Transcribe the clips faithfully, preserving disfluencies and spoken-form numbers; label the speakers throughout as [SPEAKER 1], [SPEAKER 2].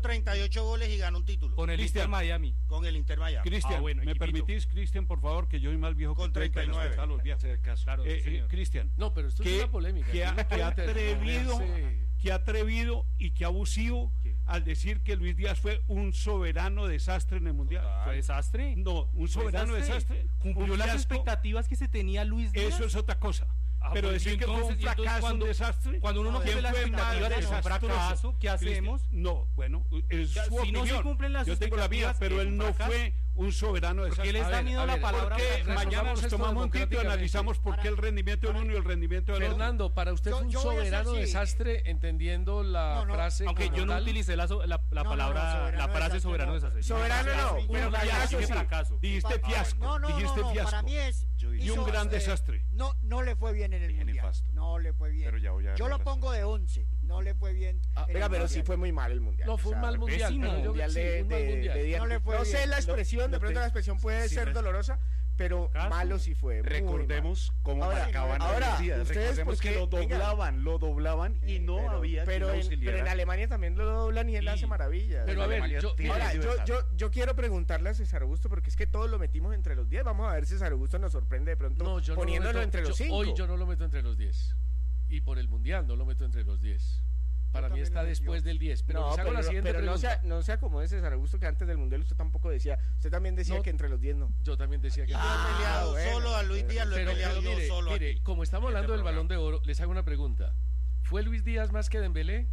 [SPEAKER 1] treinta y ocho goles y ganó un título.
[SPEAKER 2] Con el Inter Miami.
[SPEAKER 1] Con el Inter Miami.
[SPEAKER 3] Cristian,
[SPEAKER 2] Ah, bueno,
[SPEAKER 3] ¿me
[SPEAKER 2] equipito.
[SPEAKER 3] permitís, Cristian, por favor, que yo soy más viejo
[SPEAKER 1] Con
[SPEAKER 3] que tú,
[SPEAKER 1] treinta y nueve.
[SPEAKER 3] respetar los viejos?
[SPEAKER 2] Claro,
[SPEAKER 3] Eh,
[SPEAKER 2] sí,
[SPEAKER 3] eh,
[SPEAKER 2] señor.
[SPEAKER 3] Cristian,
[SPEAKER 4] No, pero esto es una polémica.
[SPEAKER 3] que,
[SPEAKER 4] aquí no
[SPEAKER 3] ha, que
[SPEAKER 4] puede
[SPEAKER 3] ha atrevido,
[SPEAKER 4] interponerse.
[SPEAKER 3] que ha atrevido y que abusivo
[SPEAKER 2] ¿Qué?
[SPEAKER 3] al decir que Luis Díaz fue un soberano desastre en el Mundial.
[SPEAKER 2] ¿Fue desastre?
[SPEAKER 3] No, un
[SPEAKER 2] ¿Fue
[SPEAKER 3] soberano desastre.
[SPEAKER 2] ¿Cumplió
[SPEAKER 3] un
[SPEAKER 2] las
[SPEAKER 3] fiasco,
[SPEAKER 2] expectativas que se tenía Luis Díaz?
[SPEAKER 3] Eso es otra cosa.
[SPEAKER 2] Ah,
[SPEAKER 3] Pero
[SPEAKER 2] pues,
[SPEAKER 3] decir
[SPEAKER 2] y
[SPEAKER 3] que fue un
[SPEAKER 2] entonces- y entonces
[SPEAKER 3] fracaso,
[SPEAKER 2] cuando-
[SPEAKER 3] un desastre.
[SPEAKER 2] Cuando uno no
[SPEAKER 3] ¿quién
[SPEAKER 2] cumple las
[SPEAKER 3] fue más
[SPEAKER 2] expectativas de un
[SPEAKER 3] desastroso?
[SPEAKER 2] fracaso, ¿qué
[SPEAKER 3] Cristian,
[SPEAKER 2] hacemos?
[SPEAKER 3] No, bueno, es
[SPEAKER 2] Ya,
[SPEAKER 3] su
[SPEAKER 2] si no se
[SPEAKER 3] opinión.
[SPEAKER 2] cumplen las
[SPEAKER 3] Yo tengo la mía,
[SPEAKER 2] expectativas,
[SPEAKER 3] pero
[SPEAKER 2] ¿es
[SPEAKER 3] él
[SPEAKER 2] un
[SPEAKER 3] no
[SPEAKER 2] fracaso?
[SPEAKER 3] fue un soberano
[SPEAKER 2] ¿Por
[SPEAKER 3] desastre.
[SPEAKER 2] qué les
[SPEAKER 4] A
[SPEAKER 2] da
[SPEAKER 4] ver,
[SPEAKER 2] miedo
[SPEAKER 4] a
[SPEAKER 2] la
[SPEAKER 4] ver,
[SPEAKER 2] palabra?
[SPEAKER 3] Porque
[SPEAKER 4] Resolvamos
[SPEAKER 3] mañana nos
[SPEAKER 4] esto
[SPEAKER 3] tomamos un tinto y
[SPEAKER 4] democráticamente.
[SPEAKER 3] analizamos por qué el rendimiento del uno y el rendimiento del otro.
[SPEAKER 4] Fernando, para usted
[SPEAKER 5] Yo-
[SPEAKER 4] fue un
[SPEAKER 5] yo voy a ser
[SPEAKER 4] soberano
[SPEAKER 5] así.
[SPEAKER 4] desastre entendiendo la
[SPEAKER 5] No, no,
[SPEAKER 4] frase
[SPEAKER 2] Aunque
[SPEAKER 4] como
[SPEAKER 2] yo no
[SPEAKER 4] tal.
[SPEAKER 2] utilicé la, so- la, la
[SPEAKER 5] No, no,
[SPEAKER 2] palabra,
[SPEAKER 5] no, soberano
[SPEAKER 2] la frase
[SPEAKER 5] desastre,
[SPEAKER 2] soberano
[SPEAKER 5] no.
[SPEAKER 2] desastre.
[SPEAKER 5] Soberano no,
[SPEAKER 2] Un
[SPEAKER 5] pero
[SPEAKER 2] fracaso,
[SPEAKER 5] fracaso
[SPEAKER 2] qué
[SPEAKER 5] sí.
[SPEAKER 2] fracaso.
[SPEAKER 3] Dijiste
[SPEAKER 5] Pa-
[SPEAKER 3] fiasco,
[SPEAKER 5] No, no,
[SPEAKER 3] dijiste
[SPEAKER 5] no, no,
[SPEAKER 3] fiasco.
[SPEAKER 5] para mí es...
[SPEAKER 6] Yo
[SPEAKER 3] Y un
[SPEAKER 5] hizo,
[SPEAKER 3] gran
[SPEAKER 5] eh,
[SPEAKER 3] desastre.
[SPEAKER 5] No, no le fue bien en el
[SPEAKER 6] Dije
[SPEAKER 5] Mundial.
[SPEAKER 6] nefasto.
[SPEAKER 5] No le fue bien.
[SPEAKER 6] Pero ya voy a
[SPEAKER 5] Yo lo
[SPEAKER 6] hablar
[SPEAKER 5] pongo de once. No le fue bien.
[SPEAKER 4] Ah,
[SPEAKER 5] en el
[SPEAKER 7] Venga, pero sí
[SPEAKER 5] Mundial.
[SPEAKER 7] fue muy mal el mundial.
[SPEAKER 4] No, fue un
[SPEAKER 7] O sea,
[SPEAKER 4] mal mundial.
[SPEAKER 2] pésimo.
[SPEAKER 4] pero yo-
[SPEAKER 7] mundial
[SPEAKER 4] sí,
[SPEAKER 7] de,
[SPEAKER 4] un mal
[SPEAKER 7] de-
[SPEAKER 4] mundial.
[SPEAKER 7] de Díaz.
[SPEAKER 5] No le fue
[SPEAKER 7] No
[SPEAKER 5] bien.
[SPEAKER 7] sé la expresión, de
[SPEAKER 6] Lo-
[SPEAKER 7] pronto la expresión puede
[SPEAKER 6] sí,
[SPEAKER 7] ser
[SPEAKER 6] no es-
[SPEAKER 7] dolorosa, pero
[SPEAKER 2] Caso.
[SPEAKER 7] malo sí fue. muy
[SPEAKER 6] Recordemos cómo
[SPEAKER 7] Ahora,
[SPEAKER 6] marcaban
[SPEAKER 7] ahora,
[SPEAKER 6] a Luis Díaz.
[SPEAKER 7] ustedes
[SPEAKER 6] Recordemos
[SPEAKER 7] porque-
[SPEAKER 6] que lo
[SPEAKER 7] venga.
[SPEAKER 6] doblaban, lo doblaban y no
[SPEAKER 7] pero,
[SPEAKER 6] había
[SPEAKER 7] pero,
[SPEAKER 6] quien
[SPEAKER 7] en,
[SPEAKER 6] auxiliara.
[SPEAKER 7] pero en Alemania también lo doblan y él
[SPEAKER 6] Y-
[SPEAKER 7] hace maravillas.
[SPEAKER 4] Pero a ver,
[SPEAKER 6] Alemania
[SPEAKER 4] yo,
[SPEAKER 6] tiene
[SPEAKER 7] Ahora, yo,
[SPEAKER 6] libertad.
[SPEAKER 7] yo, yo quiero preguntarle a César Augusto, porque es que todos lo metimos entre los diez. Vamos a ver si César Augusto nos sorprende de pronto
[SPEAKER 4] no, yo no lo
[SPEAKER 7] poniéndolo
[SPEAKER 4] meto-
[SPEAKER 7] entre los
[SPEAKER 4] yo-
[SPEAKER 7] cinco.
[SPEAKER 4] Hoy yo no lo meto entre los diez. Y por el mundial no lo meto entre los diez. Para mí
[SPEAKER 5] también
[SPEAKER 4] está
[SPEAKER 5] lo metí
[SPEAKER 4] después
[SPEAKER 5] once.
[SPEAKER 4] del diez. Pero
[SPEAKER 7] no,
[SPEAKER 4] les hago
[SPEAKER 7] pero,
[SPEAKER 4] la
[SPEAKER 7] no-
[SPEAKER 4] siguiente
[SPEAKER 7] pero no,
[SPEAKER 4] pregunta.
[SPEAKER 7] sea, no sea como ese César Augusto que antes del mundial usted tampoco decía. Usted también decía
[SPEAKER 4] No.
[SPEAKER 7] que entre los diez no.
[SPEAKER 4] Yo también decía que...
[SPEAKER 1] Yo he peleado
[SPEAKER 7] bueno,
[SPEAKER 1] solo a Luis Díaz, lo he
[SPEAKER 4] pero,
[SPEAKER 1] peleado
[SPEAKER 4] pero
[SPEAKER 1] yo
[SPEAKER 4] mire,
[SPEAKER 1] solo
[SPEAKER 4] mire,
[SPEAKER 1] aquí.
[SPEAKER 4] como estamos
[SPEAKER 1] en
[SPEAKER 4] hablando
[SPEAKER 1] este
[SPEAKER 4] del Balón de Oro, les hago una pregunta. ¿Fue Luis Díaz más que Dembélé?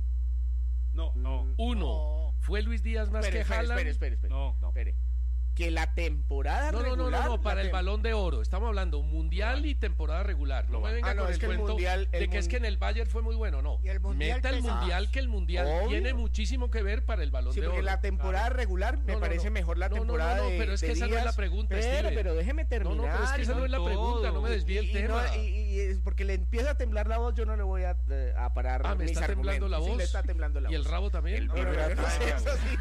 [SPEAKER 3] No,
[SPEAKER 2] No,
[SPEAKER 4] Uno.
[SPEAKER 5] No.
[SPEAKER 4] ¿Fue Luis Díaz más
[SPEAKER 7] Espere,
[SPEAKER 4] que
[SPEAKER 7] espere,
[SPEAKER 4] Haaland?
[SPEAKER 7] espere, espere, espere.
[SPEAKER 2] no, no.
[SPEAKER 7] Espere. Que la temporada
[SPEAKER 4] No, no, no,
[SPEAKER 7] regular...
[SPEAKER 4] no, no, para
[SPEAKER 7] la
[SPEAKER 4] el
[SPEAKER 7] tem-
[SPEAKER 4] Balón de Oro. Estamos hablando mundial y temporada regular. No me venga
[SPEAKER 7] Ah, no,
[SPEAKER 4] con
[SPEAKER 7] es
[SPEAKER 4] el
[SPEAKER 7] que el
[SPEAKER 4] cuento
[SPEAKER 7] mundial- el
[SPEAKER 4] de que es
[SPEAKER 7] mun-
[SPEAKER 4] que en el Bayern fue muy bueno. No.
[SPEAKER 5] Y el mundial
[SPEAKER 4] Meta el
[SPEAKER 5] pesa
[SPEAKER 4] mundial,
[SPEAKER 5] más.
[SPEAKER 4] que el mundial
[SPEAKER 7] Obvio.
[SPEAKER 4] tiene muchísimo que ver para el Balón
[SPEAKER 7] Sí,
[SPEAKER 4] de
[SPEAKER 7] porque
[SPEAKER 4] Oro.
[SPEAKER 7] la temporada
[SPEAKER 2] Claro.
[SPEAKER 7] regular me
[SPEAKER 4] No, no,
[SPEAKER 7] parece
[SPEAKER 4] no.
[SPEAKER 7] mejor la
[SPEAKER 4] No, no,
[SPEAKER 7] temporada
[SPEAKER 4] no, no,
[SPEAKER 7] de
[SPEAKER 4] pero es que
[SPEAKER 7] de
[SPEAKER 4] esa no es la
[SPEAKER 7] Díaz.
[SPEAKER 4] pregunta,
[SPEAKER 7] Espere,
[SPEAKER 4] Steven.
[SPEAKER 7] pero déjeme
[SPEAKER 4] No,
[SPEAKER 7] terminar.
[SPEAKER 4] no, pero es que esa no es la
[SPEAKER 2] todo.
[SPEAKER 4] pregunta, no me desvíe el
[SPEAKER 7] Y- y
[SPEAKER 4] tema.
[SPEAKER 7] no- y, y es porque le empieza a temblar la voz, yo no le voy a, eh, a parar
[SPEAKER 4] Ah, me
[SPEAKER 7] mis
[SPEAKER 4] está temblando la
[SPEAKER 7] argumentos.
[SPEAKER 4] voz.
[SPEAKER 7] Sí, le está temblando la
[SPEAKER 4] ¿Y el
[SPEAKER 7] voz.
[SPEAKER 4] rabo también?
[SPEAKER 6] El
[SPEAKER 7] No,
[SPEAKER 6] Pero
[SPEAKER 7] pero
[SPEAKER 6] ya
[SPEAKER 7] eso
[SPEAKER 6] está
[SPEAKER 7] sí, eso sí.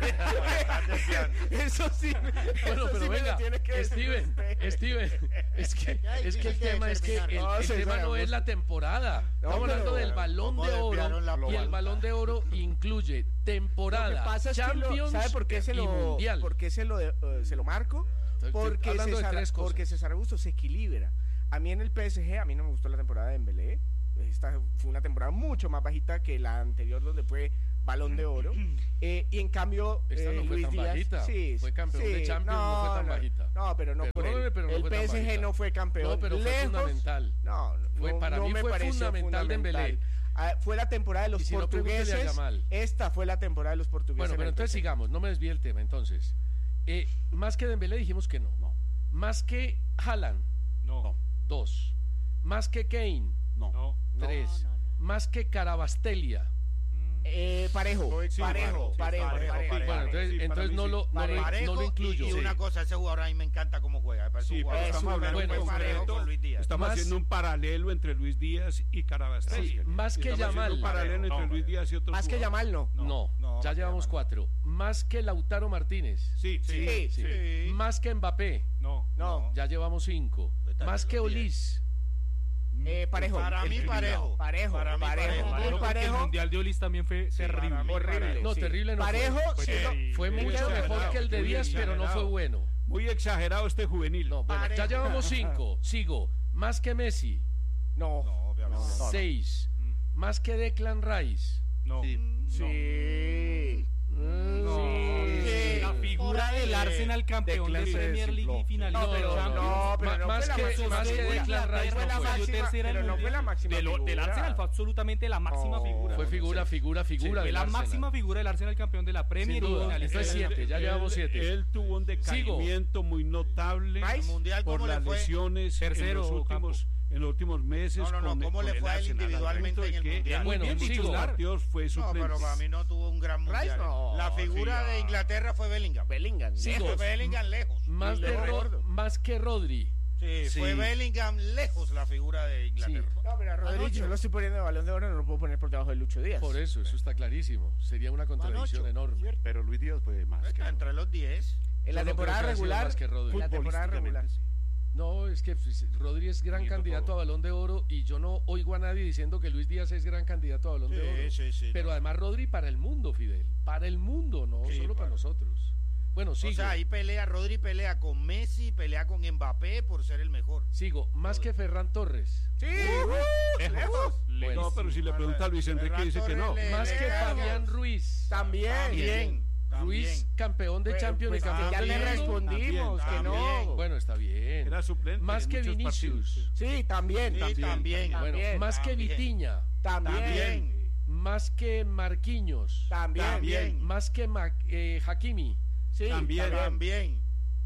[SPEAKER 7] Eso sí.
[SPEAKER 4] Bueno,
[SPEAKER 7] eso
[SPEAKER 4] pero
[SPEAKER 7] sí me lo
[SPEAKER 4] venga,
[SPEAKER 7] tiene que decir
[SPEAKER 4] Steven,
[SPEAKER 7] usted.
[SPEAKER 4] Steven, es que,
[SPEAKER 5] Ya,
[SPEAKER 4] es que el
[SPEAKER 5] difícil de
[SPEAKER 4] tema es que el,
[SPEAKER 5] determinar.
[SPEAKER 7] No,
[SPEAKER 4] el
[SPEAKER 7] César
[SPEAKER 4] tema no
[SPEAKER 7] Augusto.
[SPEAKER 4] es la temporada.
[SPEAKER 7] No,
[SPEAKER 4] Estamos
[SPEAKER 7] pero-
[SPEAKER 4] hablando del Balón
[SPEAKER 1] ¿Cómo
[SPEAKER 4] de Oro
[SPEAKER 1] desviaron la
[SPEAKER 4] y el
[SPEAKER 1] global?
[SPEAKER 4] Balón de Oro incluye
[SPEAKER 7] Lo que
[SPEAKER 4] temporada,
[SPEAKER 7] pasa es que lo-
[SPEAKER 4] Champions
[SPEAKER 7] ¿sabe por qué se
[SPEAKER 4] y
[SPEAKER 7] lo,
[SPEAKER 4] Mundial.
[SPEAKER 7] por qué se lo, eh, se lo marco?
[SPEAKER 4] Estoy
[SPEAKER 7] Porque
[SPEAKER 4] hablando de
[SPEAKER 7] César,
[SPEAKER 4] tres cosas.
[SPEAKER 7] porque César Augusto se equilibra. A mí en el P S G, a mí no me gustó la temporada de Dembélé. Esta fue una temporada mucho más bajita que la anterior donde fue Balón de Oro. Eh, y en cambio,
[SPEAKER 4] Esta
[SPEAKER 7] eh,
[SPEAKER 4] no fue
[SPEAKER 7] Luis
[SPEAKER 4] tan
[SPEAKER 7] Díaz,
[SPEAKER 4] bajita.
[SPEAKER 7] sí,
[SPEAKER 4] Fue campeón de Champions, no fue tan bajita.
[SPEAKER 7] No, pero no por
[SPEAKER 4] Perdóneme,
[SPEAKER 7] él.
[SPEAKER 4] pero no
[SPEAKER 7] el
[SPEAKER 4] fue tan
[SPEAKER 7] P S G
[SPEAKER 4] bajita.
[SPEAKER 7] no fue campeón.
[SPEAKER 4] No, pero fue
[SPEAKER 7] Lejos,
[SPEAKER 4] fundamental.
[SPEAKER 7] No,
[SPEAKER 4] Fue-
[SPEAKER 7] no,
[SPEAKER 4] para
[SPEAKER 7] no
[SPEAKER 4] mí
[SPEAKER 7] me
[SPEAKER 4] fue
[SPEAKER 7] pareció
[SPEAKER 4] fundamental Dembélé.
[SPEAKER 7] Ah, fue la temporada de
[SPEAKER 4] Y
[SPEAKER 7] los
[SPEAKER 4] si no, pregúntele a
[SPEAKER 7] portugueses.
[SPEAKER 4] Yamal.
[SPEAKER 7] Esta fue la temporada de los portugueses.
[SPEAKER 4] Bueno,
[SPEAKER 7] en
[SPEAKER 4] pero
[SPEAKER 7] el
[SPEAKER 4] entonces
[SPEAKER 7] P S G.
[SPEAKER 4] sigamos, no me desvíe el tema. Entonces, eh, más que Dembélé dijimos que no.
[SPEAKER 6] No.
[SPEAKER 4] Más que Haaland,
[SPEAKER 2] No,
[SPEAKER 4] dos. Más que Kane,
[SPEAKER 6] No.
[SPEAKER 2] no.
[SPEAKER 4] tres.
[SPEAKER 5] no, no.
[SPEAKER 4] Más que Carabastelia.
[SPEAKER 7] Eh, parejo,
[SPEAKER 1] Sí,
[SPEAKER 7] parejo,
[SPEAKER 1] sí,
[SPEAKER 7] parejo,
[SPEAKER 1] parejo,
[SPEAKER 7] parejo.
[SPEAKER 1] parejo.
[SPEAKER 4] Bueno, entonces,
[SPEAKER 3] sí, para
[SPEAKER 4] entonces
[SPEAKER 3] mí
[SPEAKER 4] no,
[SPEAKER 3] sí.
[SPEAKER 4] lo, no, lo,
[SPEAKER 1] Parejo
[SPEAKER 4] no lo incluyo.
[SPEAKER 1] y, y una cosa, ese jugador a mí me encanta cómo juega. Me parece
[SPEAKER 3] Sí,
[SPEAKER 1] un
[SPEAKER 3] pero
[SPEAKER 1] jugador
[SPEAKER 3] estamos hablando
[SPEAKER 4] bueno,
[SPEAKER 3] en
[SPEAKER 1] muy parejo
[SPEAKER 3] concreto,
[SPEAKER 1] con Luis Díaz.
[SPEAKER 3] estamos
[SPEAKER 4] Más-
[SPEAKER 3] haciendo un paralelo entre Luis Díaz y Carabastelia.
[SPEAKER 4] Sí, más que
[SPEAKER 3] Estamos haciendo
[SPEAKER 4] Yamal.
[SPEAKER 3] un paralelo entre
[SPEAKER 2] No,
[SPEAKER 3] Luis Díaz y otros
[SPEAKER 7] Más que
[SPEAKER 3] jugadores.
[SPEAKER 7] Yamal, no.
[SPEAKER 4] No,
[SPEAKER 1] No,
[SPEAKER 4] ya
[SPEAKER 1] más que
[SPEAKER 4] llevamos
[SPEAKER 1] Yamal.
[SPEAKER 4] cuatro. Más que Lautaro Martínez.
[SPEAKER 3] Sí, sí.
[SPEAKER 7] Sí,
[SPEAKER 4] Sí.
[SPEAKER 1] Sí.
[SPEAKER 4] Más que Mbappé.
[SPEAKER 2] No.
[SPEAKER 7] No.
[SPEAKER 4] Ya llevamos cinco.
[SPEAKER 1] Está
[SPEAKER 4] Más
[SPEAKER 1] en
[SPEAKER 4] que
[SPEAKER 1] los diez.
[SPEAKER 4] Olis.
[SPEAKER 7] Eh, parejo.
[SPEAKER 1] Para
[SPEAKER 7] El
[SPEAKER 1] mí
[SPEAKER 7] criminal.
[SPEAKER 1] parejo.
[SPEAKER 7] Parejo,
[SPEAKER 1] Para mí
[SPEAKER 7] parejo,
[SPEAKER 1] parejo.
[SPEAKER 7] muy
[SPEAKER 2] Parejo, porque
[SPEAKER 7] parejo.
[SPEAKER 2] el Mundial de Olis también fue terrible.
[SPEAKER 1] para mí
[SPEAKER 7] Horrible.
[SPEAKER 4] No,
[SPEAKER 7] sí.
[SPEAKER 4] terrible no fue.
[SPEAKER 7] Parejo,
[SPEAKER 4] Fue
[SPEAKER 7] sí, no,
[SPEAKER 2] terrible.
[SPEAKER 4] Fue
[SPEAKER 3] Muy
[SPEAKER 4] mucho
[SPEAKER 3] exagerado,
[SPEAKER 4] mejor que el de
[SPEAKER 3] muy
[SPEAKER 4] Díaz, pero no fue
[SPEAKER 3] exagerado.
[SPEAKER 4] bueno.
[SPEAKER 3] Muy exagerado este juvenil.
[SPEAKER 4] No, bueno, ya
[SPEAKER 1] Parejo.
[SPEAKER 4] llevamos cinco. Sigo. Más que Messi.
[SPEAKER 7] no.
[SPEAKER 1] No, obviamente.
[SPEAKER 7] No, no.
[SPEAKER 4] Seis.
[SPEAKER 2] Mm.
[SPEAKER 4] Más que Declan Rice.
[SPEAKER 2] No.
[SPEAKER 6] Sí.
[SPEAKER 7] Sí.
[SPEAKER 2] Sí. La figura del Arsenal campeón de
[SPEAKER 6] Declan se
[SPEAKER 2] Premier League y
[SPEAKER 6] desinfló.
[SPEAKER 2] finalista
[SPEAKER 7] No,
[SPEAKER 2] de
[SPEAKER 7] pero
[SPEAKER 2] Champions.
[SPEAKER 7] no, pero
[SPEAKER 4] Ma-
[SPEAKER 7] no
[SPEAKER 4] más
[SPEAKER 7] fue la
[SPEAKER 4] que-
[SPEAKER 7] máxima
[SPEAKER 4] más que
[SPEAKER 7] figura.
[SPEAKER 4] Declan Rice
[SPEAKER 7] No fue
[SPEAKER 4] no
[SPEAKER 7] la
[SPEAKER 4] fue.
[SPEAKER 7] máxima,
[SPEAKER 2] Tercera en
[SPEAKER 7] pero
[SPEAKER 2] el
[SPEAKER 7] no fue la
[SPEAKER 2] Mundial.
[SPEAKER 7] máxima
[SPEAKER 2] De lo- del
[SPEAKER 7] figura.
[SPEAKER 2] Arsenal fue absolutamente la máxima
[SPEAKER 7] No.
[SPEAKER 2] figura.
[SPEAKER 4] Fue figura, figura, figura.
[SPEAKER 2] Fue
[SPEAKER 4] del
[SPEAKER 2] la
[SPEAKER 4] Arsenal.
[SPEAKER 2] máxima figura del Arsenal campeón de la Premier
[SPEAKER 4] Sin
[SPEAKER 2] y
[SPEAKER 4] duda.
[SPEAKER 2] finalista
[SPEAKER 4] Entonces
[SPEAKER 2] de
[SPEAKER 4] siete, ya
[SPEAKER 3] Él-
[SPEAKER 4] llevamos siete.
[SPEAKER 3] Él tuvo un decaimiento muy notable
[SPEAKER 7] Rice,
[SPEAKER 1] Mundial,
[SPEAKER 3] por
[SPEAKER 1] ¿cómo le
[SPEAKER 3] las
[SPEAKER 1] fue?
[SPEAKER 3] lesiones
[SPEAKER 2] Tercero,
[SPEAKER 3] en los últimos en los últimos meses.
[SPEAKER 1] No, no, no,
[SPEAKER 3] con-
[SPEAKER 1] ¿cómo
[SPEAKER 3] con
[SPEAKER 1] le
[SPEAKER 3] el
[SPEAKER 1] fue a él
[SPEAKER 3] Arsenal, al
[SPEAKER 1] individualmente
[SPEAKER 3] punto de
[SPEAKER 1] en el
[SPEAKER 3] que
[SPEAKER 1] Mundial?
[SPEAKER 4] Bueno,
[SPEAKER 3] en muchos
[SPEAKER 4] sigo.
[SPEAKER 3] partidos fue
[SPEAKER 1] No,
[SPEAKER 3] suplente.
[SPEAKER 1] pero para mí no tuvo un gran mundial.
[SPEAKER 7] Rice no.
[SPEAKER 1] La figura
[SPEAKER 3] Sí,
[SPEAKER 1] de
[SPEAKER 3] ah.
[SPEAKER 1] Inglaterra fue Bellingham.
[SPEAKER 7] Bellingham.
[SPEAKER 4] Sigo.
[SPEAKER 1] Fue Bellingham lejos.
[SPEAKER 4] Más,
[SPEAKER 7] Y
[SPEAKER 4] de
[SPEAKER 7] le
[SPEAKER 4] Ro-
[SPEAKER 7] recuerdo.
[SPEAKER 4] más que Rodri.
[SPEAKER 1] Sí,
[SPEAKER 6] Sí.
[SPEAKER 1] fue Bellingham lejos la figura de Inglaterra.
[SPEAKER 7] No, pero a Rodri,
[SPEAKER 5] Anoche.
[SPEAKER 7] yo lo estoy poniendo de Balón de Oro, no lo puedo poner por debajo de Lucho Díaz.
[SPEAKER 4] Por eso, eso está clarísimo. Sería una contradicción
[SPEAKER 5] Manocho,
[SPEAKER 4] enorme.
[SPEAKER 5] ¿cierto?
[SPEAKER 6] Pero Luis Díaz fue más que
[SPEAKER 1] Está entre los diez.
[SPEAKER 7] En la
[SPEAKER 4] Yo no
[SPEAKER 7] temporada
[SPEAKER 4] creo que haya sido
[SPEAKER 7] regular,
[SPEAKER 4] más que Rodri.
[SPEAKER 7] en la temporada regular.
[SPEAKER 6] futbolísticamente, sí.
[SPEAKER 4] No, es que pues, Rodri es gran
[SPEAKER 3] Poquito
[SPEAKER 4] candidato
[SPEAKER 3] todo.
[SPEAKER 4] a Balón de Oro y yo no oigo a nadie diciendo que Luis Díaz es gran candidato a Balón de Oro.
[SPEAKER 1] Sí, sí, sí.
[SPEAKER 4] Pero
[SPEAKER 1] no.
[SPEAKER 4] además Rodri para el mundo, Fidel. Para el mundo, no
[SPEAKER 1] Sí,
[SPEAKER 4] solo para
[SPEAKER 1] para-
[SPEAKER 4] nosotros. Bueno, sigo.
[SPEAKER 1] O sea, ahí pelea, Rodri pelea con Messi, pelea con Mbappé por ser el mejor.
[SPEAKER 4] Sigo. Más que Ferran Torres.
[SPEAKER 7] Sí,
[SPEAKER 1] Lejos.
[SPEAKER 4] Bueno,
[SPEAKER 3] No, pero si le pregunta a Luis Enrique
[SPEAKER 1] Ferran
[SPEAKER 3] dice que no.
[SPEAKER 1] Torres le-
[SPEAKER 4] Más que
[SPEAKER 1] Lejos.
[SPEAKER 4] Fabián Ruiz.
[SPEAKER 7] también.
[SPEAKER 1] También.
[SPEAKER 4] Ruiz,
[SPEAKER 1] También.
[SPEAKER 4] campeón de
[SPEAKER 7] Pues-
[SPEAKER 4] Champions
[SPEAKER 7] pues
[SPEAKER 4] y campeón
[SPEAKER 7] ya
[SPEAKER 4] del
[SPEAKER 7] le
[SPEAKER 4] mundo.
[SPEAKER 7] respondimos
[SPEAKER 1] También,
[SPEAKER 7] que no.
[SPEAKER 1] también.
[SPEAKER 4] Bueno, está bien.
[SPEAKER 3] Era suplente.
[SPEAKER 4] Más
[SPEAKER 3] en
[SPEAKER 4] que
[SPEAKER 3] muchos
[SPEAKER 4] Vinicius.
[SPEAKER 3] partidos.
[SPEAKER 7] Sí, también.
[SPEAKER 1] Sí,
[SPEAKER 7] también.
[SPEAKER 1] también.
[SPEAKER 4] Bueno,
[SPEAKER 7] También,
[SPEAKER 4] más que
[SPEAKER 1] también.
[SPEAKER 4] Vitiña.
[SPEAKER 7] También.
[SPEAKER 1] También.
[SPEAKER 4] Más que Marquinhos.
[SPEAKER 7] También.
[SPEAKER 1] También.
[SPEAKER 4] Más que Ma- eh, Hakimi.
[SPEAKER 7] Sí,
[SPEAKER 3] También.
[SPEAKER 1] También.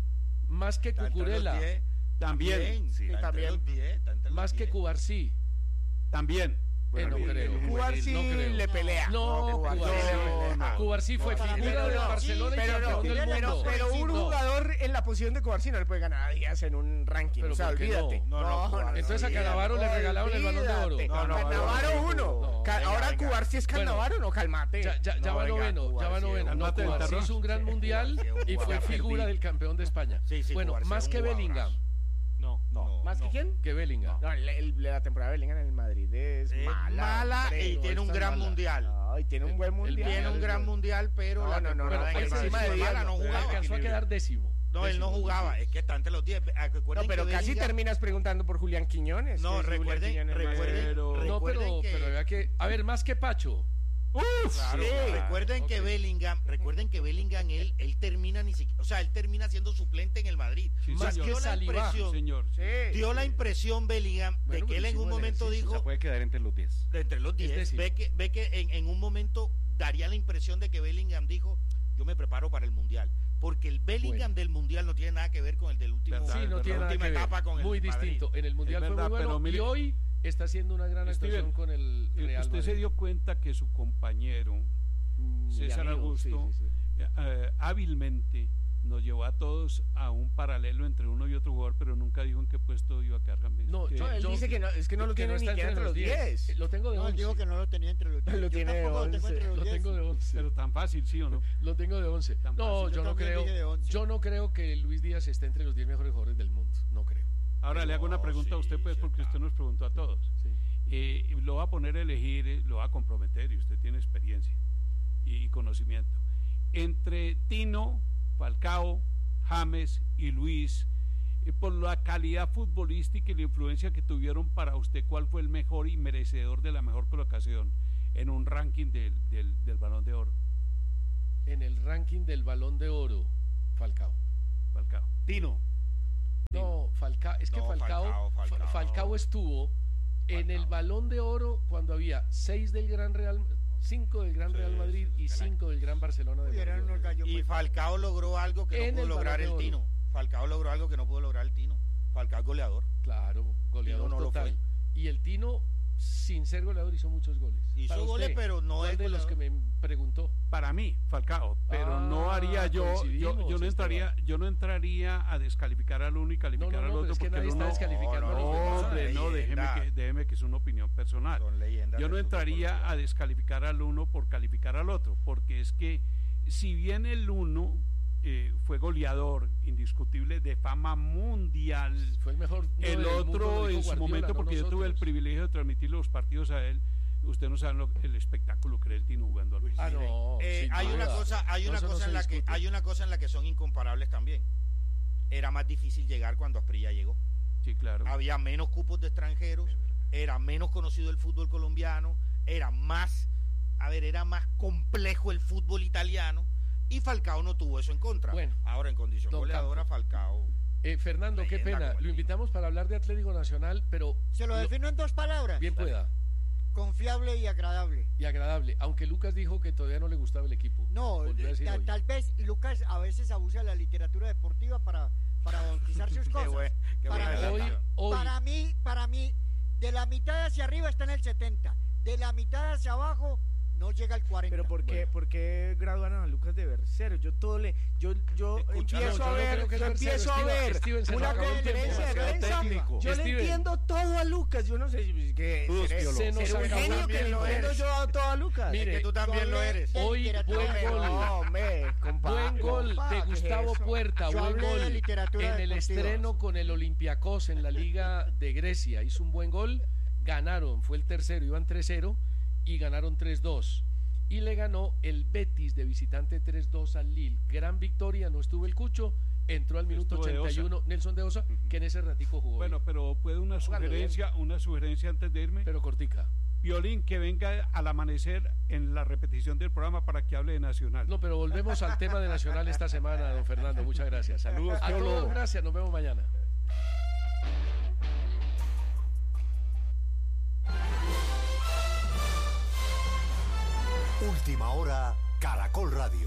[SPEAKER 4] Más que
[SPEAKER 1] Está entre los
[SPEAKER 4] Cucurella.
[SPEAKER 1] diez.
[SPEAKER 3] También.
[SPEAKER 1] Sí, está entre
[SPEAKER 7] también.
[SPEAKER 1] los diez, está entre los
[SPEAKER 4] Más que
[SPEAKER 1] diez.
[SPEAKER 4] Cubarsí.
[SPEAKER 3] También.
[SPEAKER 4] Eh, no
[SPEAKER 3] Bueno,
[SPEAKER 4] creo.
[SPEAKER 7] Cubarsí
[SPEAKER 4] No creo.
[SPEAKER 7] le pelea.
[SPEAKER 4] No,
[SPEAKER 7] Cubarsí
[SPEAKER 4] Cubarsí.
[SPEAKER 7] le pelea.
[SPEAKER 3] no.
[SPEAKER 4] Cubarsí fue
[SPEAKER 5] No,
[SPEAKER 4] figura
[SPEAKER 5] pero
[SPEAKER 4] del
[SPEAKER 5] no,
[SPEAKER 4] Barcelona y
[SPEAKER 7] Pero, no,
[SPEAKER 4] campeón del
[SPEAKER 7] pero,
[SPEAKER 4] mundo.
[SPEAKER 7] pero un
[SPEAKER 4] No.
[SPEAKER 7] jugador en la posición de Cubarsí no le puede ganar a Díaz en un ranking.
[SPEAKER 4] Pero
[SPEAKER 7] o sea,
[SPEAKER 4] ¿por qué
[SPEAKER 7] olvídate.
[SPEAKER 1] no? No, no, Cubarsí.
[SPEAKER 4] Entonces a
[SPEAKER 7] olvídate,
[SPEAKER 4] Cannavaro le regalaron el Balón de Oro.
[SPEAKER 7] olvídate.
[SPEAKER 1] No, no,
[SPEAKER 7] Cannavaro
[SPEAKER 1] no,
[SPEAKER 7] uno.
[SPEAKER 4] no.
[SPEAKER 7] Ca-
[SPEAKER 1] Venga,
[SPEAKER 7] Ahora
[SPEAKER 1] venga.
[SPEAKER 7] Cubarsí es
[SPEAKER 4] Bueno.
[SPEAKER 7] Cannavaro, no, calmate.
[SPEAKER 4] Ya, ya, ya
[SPEAKER 1] No,
[SPEAKER 4] va
[SPEAKER 1] venga,
[SPEAKER 4] noveno, ya va
[SPEAKER 1] Cubarsí,
[SPEAKER 4] noveno. No,
[SPEAKER 3] calmate del
[SPEAKER 4] Cubarsí
[SPEAKER 3] terror.
[SPEAKER 4] hizo un gran mundial
[SPEAKER 1] Cubarsí,
[SPEAKER 4] y fue
[SPEAKER 1] Cubarsí.
[SPEAKER 4] figura del campeón de España.
[SPEAKER 1] Sí, sí,
[SPEAKER 4] Bueno,
[SPEAKER 1] Cubarsí
[SPEAKER 4] más
[SPEAKER 1] es un
[SPEAKER 4] que
[SPEAKER 1] jugadorazo.
[SPEAKER 4] Bellingham.
[SPEAKER 3] No, no.
[SPEAKER 7] ¿Más que quién?
[SPEAKER 4] Que Bellingham.
[SPEAKER 7] No, el- el- la temporada de Bellingham en el Madrid es
[SPEAKER 1] Es
[SPEAKER 7] mala.
[SPEAKER 1] mala
[SPEAKER 7] hombre.
[SPEAKER 1] y
[SPEAKER 4] no
[SPEAKER 1] tiene
[SPEAKER 4] es
[SPEAKER 1] un
[SPEAKER 4] tan
[SPEAKER 1] gran
[SPEAKER 4] mala.
[SPEAKER 1] mundial.
[SPEAKER 7] No, y tiene un buen
[SPEAKER 4] El- el
[SPEAKER 7] mundial.
[SPEAKER 1] Tiene un
[SPEAKER 4] es
[SPEAKER 1] gran
[SPEAKER 4] bueno.
[SPEAKER 1] mundial, pero
[SPEAKER 7] No,
[SPEAKER 1] la
[SPEAKER 7] no, no,
[SPEAKER 1] temporada
[SPEAKER 7] no,
[SPEAKER 1] en
[SPEAKER 7] por
[SPEAKER 1] el
[SPEAKER 7] encima
[SPEAKER 1] Madrid
[SPEAKER 7] de
[SPEAKER 1] fue
[SPEAKER 7] Díaz
[SPEAKER 1] mala, no
[SPEAKER 7] no.
[SPEAKER 1] jugaba.
[SPEAKER 4] Alcanzó a quedar décimo.
[SPEAKER 1] No, él no
[SPEAKER 4] Décimo,
[SPEAKER 1] jugaba,
[SPEAKER 4] décimo.
[SPEAKER 1] es que está entre los diez. Ah,
[SPEAKER 7] No,
[SPEAKER 1] recuerden
[SPEAKER 7] pero
[SPEAKER 1] que
[SPEAKER 7] casi
[SPEAKER 1] Bellingham-
[SPEAKER 7] terminas preguntando por Julián Quiñones.
[SPEAKER 1] No,
[SPEAKER 7] que es Julián
[SPEAKER 1] recuerden,
[SPEAKER 7] Quiñones más-
[SPEAKER 1] recuerden,
[SPEAKER 3] Pero-
[SPEAKER 4] No,
[SPEAKER 1] recuerden
[SPEAKER 4] pero,
[SPEAKER 1] que,
[SPEAKER 4] pero había que. A ver, más que Pacho.
[SPEAKER 1] claro,
[SPEAKER 7] sí.
[SPEAKER 1] recuerden que
[SPEAKER 4] Ok.
[SPEAKER 1] Bellingham, recuerden que Bellingham él, él termina ni siquiera, o sea, él termina siendo suplente en el Madrid.
[SPEAKER 3] Sí,
[SPEAKER 4] Más
[SPEAKER 3] señor.
[SPEAKER 1] dio la
[SPEAKER 4] Saliba,
[SPEAKER 1] impresión,
[SPEAKER 3] Señor.
[SPEAKER 7] Sí.
[SPEAKER 1] dio la impresión Bellingham de
[SPEAKER 4] Bueno,
[SPEAKER 1] que él
[SPEAKER 4] pero
[SPEAKER 1] en un
[SPEAKER 4] hicimos el
[SPEAKER 1] momento
[SPEAKER 4] ejercicio,
[SPEAKER 6] O sea,
[SPEAKER 1] dijo,
[SPEAKER 6] puede quedar entre los diez.
[SPEAKER 1] de entre los
[SPEAKER 4] Es
[SPEAKER 1] diez,
[SPEAKER 4] décimo.
[SPEAKER 1] ve que, ve que en, en un momento daría la impresión de que Bellingham dijo, yo me preparo para el Mundial. Porque el Bellingham
[SPEAKER 4] Bueno.
[SPEAKER 1] del Mundial no tiene nada que ver con el del último.
[SPEAKER 3] Verdad,
[SPEAKER 4] Sí, no
[SPEAKER 3] es
[SPEAKER 4] tiene
[SPEAKER 1] la
[SPEAKER 4] nada
[SPEAKER 1] última
[SPEAKER 4] que ver.
[SPEAKER 1] etapa con el
[SPEAKER 4] Muy
[SPEAKER 1] Madrid.
[SPEAKER 4] distinto. En el Mundial
[SPEAKER 3] Es
[SPEAKER 4] fue
[SPEAKER 3] verdad,
[SPEAKER 4] muy bueno
[SPEAKER 3] pero mire-
[SPEAKER 4] y hoy está haciendo una gran
[SPEAKER 3] Steven,
[SPEAKER 4] actuación con el
[SPEAKER 3] Eh,
[SPEAKER 4] Real
[SPEAKER 3] Usted se
[SPEAKER 4] Madrid.
[SPEAKER 3] dio cuenta que su compañero,
[SPEAKER 7] Mm,
[SPEAKER 3] César
[SPEAKER 7] Yamiro,
[SPEAKER 3] Augusto,
[SPEAKER 7] sí, sí, sí.
[SPEAKER 3] eh, eh, hábilmente nos llevó a todos a un paralelo entre uno y otro jugador, pero nunca dijo en qué puesto iba a quedar James.
[SPEAKER 4] No,
[SPEAKER 3] Que-
[SPEAKER 4] yo-
[SPEAKER 7] No, él dice que no, es que no lo
[SPEAKER 4] que
[SPEAKER 7] tiene ni
[SPEAKER 4] está
[SPEAKER 7] siquiera entre los diez.
[SPEAKER 4] Eh, Lo tengo de
[SPEAKER 5] No, él dijo
[SPEAKER 4] once.
[SPEAKER 5] que no lo tenía entre los diez.
[SPEAKER 7] Lo
[SPEAKER 5] Yo
[SPEAKER 7] tiene de
[SPEAKER 5] tampoco lo tengo
[SPEAKER 7] once.
[SPEAKER 5] entre los
[SPEAKER 4] Lo
[SPEAKER 5] diez.
[SPEAKER 4] tengo de once.
[SPEAKER 3] Pero tan fácil, ¿sí o no?
[SPEAKER 4] Lo tengo de once.
[SPEAKER 3] Tan
[SPEAKER 4] No,
[SPEAKER 3] fácil.
[SPEAKER 4] yo
[SPEAKER 5] Yo
[SPEAKER 4] no
[SPEAKER 5] también
[SPEAKER 4] creo.
[SPEAKER 5] dije de once.
[SPEAKER 4] Yo no creo que Luis Díaz esté entre los diez mejores jugadores del mundo. No creo.
[SPEAKER 3] Ahora le hago una
[SPEAKER 1] No,
[SPEAKER 3] pregunta a usted,
[SPEAKER 1] sí,
[SPEAKER 3] pues,
[SPEAKER 1] sí,
[SPEAKER 3] porque
[SPEAKER 1] claro.
[SPEAKER 3] usted nos preguntó a todos.
[SPEAKER 4] Sí.
[SPEAKER 3] Eh, lo va a poner a elegir, eh, lo va a comprometer y usted tiene experiencia y conocimiento. Entre Tino, Falcao, James y Luis, eh, por la calidad futbolística y la influencia que tuvieron para usted, ¿cuál fue el mejor y merecedor de la mejor colocación en un ranking del, del, del Balón de Oro?
[SPEAKER 4] En el ranking del Balón de Oro, Falcao.
[SPEAKER 3] Falcao.
[SPEAKER 6] Tino.
[SPEAKER 4] No, Falcao, es que
[SPEAKER 1] No,
[SPEAKER 4] Falcao,
[SPEAKER 1] Falcao,
[SPEAKER 4] Fa-
[SPEAKER 1] Falcao.
[SPEAKER 4] Falcao estuvo en el
[SPEAKER 1] Falcao.
[SPEAKER 4] Balón de Oro cuando había seis del Gran Real, cinco del Gran
[SPEAKER 1] Sí,
[SPEAKER 4] Real Madrid
[SPEAKER 1] sí,
[SPEAKER 4] y
[SPEAKER 1] sí,
[SPEAKER 4] cinco del Gran Barcelona de
[SPEAKER 5] Uy, eran unos
[SPEAKER 4] Guardiola.
[SPEAKER 5] gallos
[SPEAKER 1] Y
[SPEAKER 5] muy-
[SPEAKER 1] Falcao logró algo que
[SPEAKER 4] En
[SPEAKER 1] no
[SPEAKER 4] el
[SPEAKER 1] pudo lograr
[SPEAKER 4] Balón
[SPEAKER 1] el
[SPEAKER 4] de
[SPEAKER 1] Tino. Falcao logró algo que no pudo lograr el Tino. Falcao es goleador.
[SPEAKER 4] Claro, goleador
[SPEAKER 1] Tino no lo
[SPEAKER 4] total. Y el Tino, sin ser goleador, hizo muchos goles.
[SPEAKER 1] Hizo
[SPEAKER 4] Para
[SPEAKER 1] goles,
[SPEAKER 4] usted,
[SPEAKER 1] pero no
[SPEAKER 4] ¿cuál
[SPEAKER 1] es
[SPEAKER 4] de los que
[SPEAKER 1] goleador?
[SPEAKER 4] me preguntó?
[SPEAKER 3] Para mí, Falcao, pero no
[SPEAKER 4] Ah,
[SPEAKER 3] haría yo, yo,
[SPEAKER 4] coincidimos,
[SPEAKER 3] yo no entraría,
[SPEAKER 4] Esteban.
[SPEAKER 3] yo no entraría a descalificar al uno y
[SPEAKER 4] No,
[SPEAKER 3] calificar
[SPEAKER 4] no,
[SPEAKER 3] al
[SPEAKER 4] no, pero
[SPEAKER 3] otro
[SPEAKER 4] es que
[SPEAKER 3] porque
[SPEAKER 4] nadie
[SPEAKER 3] el
[SPEAKER 4] está
[SPEAKER 3] uno,
[SPEAKER 4] descalificando
[SPEAKER 1] no,
[SPEAKER 4] a los
[SPEAKER 1] no,
[SPEAKER 4] demás.
[SPEAKER 3] hombre, no, déjeme
[SPEAKER 1] leyenda.
[SPEAKER 3] que, déjeme que es una opinión personal.
[SPEAKER 1] Son leyendas
[SPEAKER 3] Yo no
[SPEAKER 1] del fútbol
[SPEAKER 3] entraría a
[SPEAKER 1] colombiano.
[SPEAKER 3] descalificar al uno por calificar al otro, porque es que si bien el uno eh, fue goleador indiscutible de fama mundial,
[SPEAKER 4] Fue el mejor. nueve
[SPEAKER 3] el
[SPEAKER 4] del mundo,
[SPEAKER 3] otro
[SPEAKER 4] lo dijo
[SPEAKER 3] en su
[SPEAKER 4] Guardiola,
[SPEAKER 3] momento,
[SPEAKER 4] no
[SPEAKER 3] porque yo tuve el
[SPEAKER 4] nosotros.
[SPEAKER 3] privilegio de transmitir los partidos a él, usted no sabe lo- el espectáculo que era el Tino jugando al
[SPEAKER 4] Ah,
[SPEAKER 3] fútbol.
[SPEAKER 4] no.
[SPEAKER 1] Eh,
[SPEAKER 4] sin
[SPEAKER 1] hay una
[SPEAKER 4] duda.
[SPEAKER 1] cosa, hay
[SPEAKER 4] No,
[SPEAKER 1] una
[SPEAKER 4] eso no
[SPEAKER 1] cosa
[SPEAKER 4] se
[SPEAKER 1] en la que,
[SPEAKER 4] discute.
[SPEAKER 1] hay una cosa en la que son incomparables también. Era más difícil llegar cuando Asprilla llegó.
[SPEAKER 3] Sí, claro.
[SPEAKER 1] Había menos cupos de extranjeros, era menos conocido el fútbol colombiano, era más, a ver, era más complejo el fútbol italiano y Falcao no tuvo eso en contra.
[SPEAKER 4] Bueno,
[SPEAKER 1] ahora en condición
[SPEAKER 4] don
[SPEAKER 1] goleadora
[SPEAKER 4] Campo.
[SPEAKER 1] Falcao.
[SPEAKER 4] Eh, Fernando, qué
[SPEAKER 1] Leyenda
[SPEAKER 4] pena.
[SPEAKER 1] como el
[SPEAKER 4] Lo
[SPEAKER 1] Tino.
[SPEAKER 4] invitamos para hablar de Atlético Nacional, pero
[SPEAKER 5] Se lo
[SPEAKER 4] lo-
[SPEAKER 5] defino en dos palabras.
[SPEAKER 4] bien pueda
[SPEAKER 5] Confiable y agradable.
[SPEAKER 4] y agradable. Aunque Lucas dijo que todavía no le gustaba el equipo.
[SPEAKER 5] No,
[SPEAKER 4] Volvió a decir
[SPEAKER 5] ta-
[SPEAKER 4] hoy.
[SPEAKER 5] tal vez Lucas a veces abusa de la literatura deportiva para, para bautizar sus
[SPEAKER 1] Qué,
[SPEAKER 5] cosas.
[SPEAKER 1] buen- qué
[SPEAKER 5] Para
[SPEAKER 1] buena
[SPEAKER 5] mí-
[SPEAKER 4] Hoy,
[SPEAKER 1] adelantada.
[SPEAKER 4] hoy,
[SPEAKER 5] Para mí, para mí, de la mitad hacia arriba está en el setenta, de la mitad hacia abajo no llega al cuarenta.
[SPEAKER 7] Pero ¿por qué,
[SPEAKER 4] Bueno.
[SPEAKER 7] ¿por qué graduaron a Lucas de Bercero? Yo todo le, yo, yo
[SPEAKER 1] Escucha,
[SPEAKER 7] empiezo
[SPEAKER 4] no,
[SPEAKER 7] a
[SPEAKER 4] yo no
[SPEAKER 7] ver,
[SPEAKER 4] creo que es
[SPEAKER 7] yo
[SPEAKER 4] Bercero,
[SPEAKER 7] empiezo a
[SPEAKER 4] Steven,
[SPEAKER 7] ver
[SPEAKER 4] Steven, se
[SPEAKER 7] una
[SPEAKER 4] nos acabó el tiempo.
[SPEAKER 7] conferencia de
[SPEAKER 6] Demasiado
[SPEAKER 7] prensa.
[SPEAKER 6] técnico.
[SPEAKER 7] Yo le
[SPEAKER 4] Steven.
[SPEAKER 7] entiendo todo a Lucas. Yo no sé si que
[SPEAKER 6] Tú,
[SPEAKER 7] seré,
[SPEAKER 6] Piolo.
[SPEAKER 4] Se nos
[SPEAKER 7] seré un
[SPEAKER 4] acabó
[SPEAKER 7] genio
[SPEAKER 4] el
[SPEAKER 7] que
[SPEAKER 4] tiempo.
[SPEAKER 7] lo entiendo yo todo a Lucas.
[SPEAKER 4] Mire,
[SPEAKER 1] Es que tú también lo eres.
[SPEAKER 5] Del
[SPEAKER 4] hoy
[SPEAKER 5] literatura
[SPEAKER 4] buen
[SPEAKER 5] deportiva.
[SPEAKER 4] gol.
[SPEAKER 7] No, hombre, compadre.
[SPEAKER 4] Buen gol
[SPEAKER 7] compadre,
[SPEAKER 4] de
[SPEAKER 7] ¿qué es
[SPEAKER 4] Gustavo Thiago Puerta,
[SPEAKER 5] Yo
[SPEAKER 4] buen
[SPEAKER 5] hablé de
[SPEAKER 4] gol
[SPEAKER 5] literatura
[SPEAKER 4] en el
[SPEAKER 5] deportiva.
[SPEAKER 4] estreno con el Olympiacos en la Liga de Grecia. Hizo un buen gol, ganaron, fue el tercero, iban tres cero y ganaron tres dos. Y le ganó el Betis de visitante tres dos al Lille. Gran victoria, no estuvo el Cucho, entró al minuto
[SPEAKER 3] Estuvo de
[SPEAKER 4] ochenta y uno
[SPEAKER 3] Osa.
[SPEAKER 4] Nelson de Osa, que en ese ratico jugó.
[SPEAKER 3] Bueno,
[SPEAKER 4] bien.
[SPEAKER 3] pero puede una
[SPEAKER 4] Póngalo
[SPEAKER 3] sugerencia, una sugerencia antes de irme.
[SPEAKER 4] Pero cortica.
[SPEAKER 3] Violín, que venga al amanecer en la repetición del programa para que hable de Nacional.
[SPEAKER 4] No, pero volvemos al tema de Nacional esta semana, don Fernando. Muchas gracias.
[SPEAKER 6] Saludos,
[SPEAKER 4] A
[SPEAKER 6] Piolo.
[SPEAKER 4] todos, gracias. Nos vemos mañana.
[SPEAKER 8] Última hora, Caracol Radio.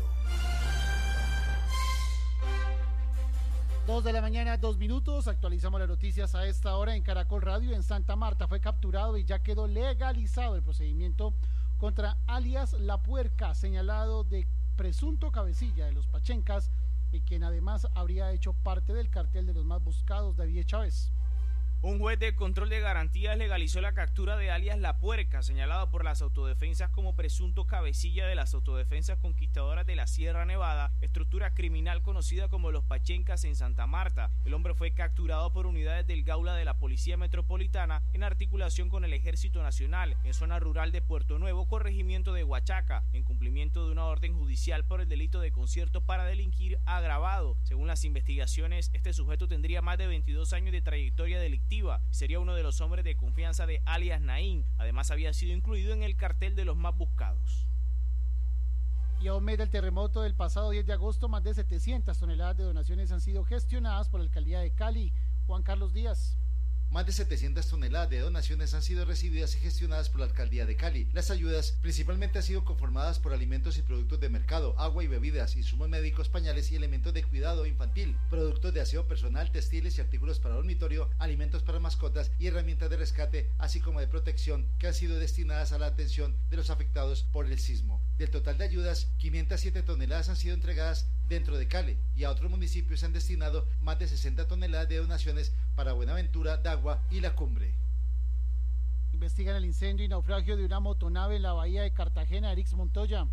[SPEAKER 9] Dos de la mañana, dos minutos. Actualizamos las noticias a esta hora en Caracol Radio. En Santa Marta fue capturado y ya quedó legalizado el procedimiento contra alias La Puerca, señalado de presunto cabecilla de los Pachencas y quien además habría hecho parte del cartel de los más buscados, David Chávez.
[SPEAKER 10] Un juez de control de garantías legalizó la captura de alias La Puerca, señalado por las autodefensas como presunto cabecilla de las autodefensas conquistadoras de la Sierra Nevada, estructura criminal conocida como los Pachencas en Santa Marta. El hombre fue capturado por unidades del Gaula de la Policía Metropolitana en articulación con el Ejército Nacional en zona rural de Puerto Nuevo, corregimiento de Huachaca, en cumplimiento de una orden judicial por el delito de concierto para delinquir agravado. Según las investigaciones, este sujeto tendría más de veintidós años de trayectoria delictiva. Sería uno de los hombres de confianza de alias Naín. Además, había sido incluido en el cartel de los más buscados.
[SPEAKER 9] Y a un mes del terremoto del pasado diez de agosto, más de setecientas toneladas de donaciones han sido gestionadas por la alcaldía de Cali. Juan Carlos Díaz.
[SPEAKER 11] Más de setecientas toneladas de donaciones han sido recibidas y gestionadas por la alcaldía de Cali. Las ayudas principalmente han sido conformadas por alimentos y productos de mercado, agua y bebidas, insumos médicos, pañales y elementos de cuidado infantil, productos de aseo personal, textiles y artículos para dormitorio, alimentos para mascotas y herramientas de rescate, así como de protección, que han sido destinadas a la atención de los afectados por el sismo. Del total de ayudas, quinientas siete toneladas han sido entregadas dentro de Cali y a otros municipios se han destinado más de sesenta toneladas de donaciones para Buenaventura, Dagua y La Cumbre.
[SPEAKER 9] Investigan el incendio y naufragio de una motonave en la bahía de Cartagena. Erix Montoya.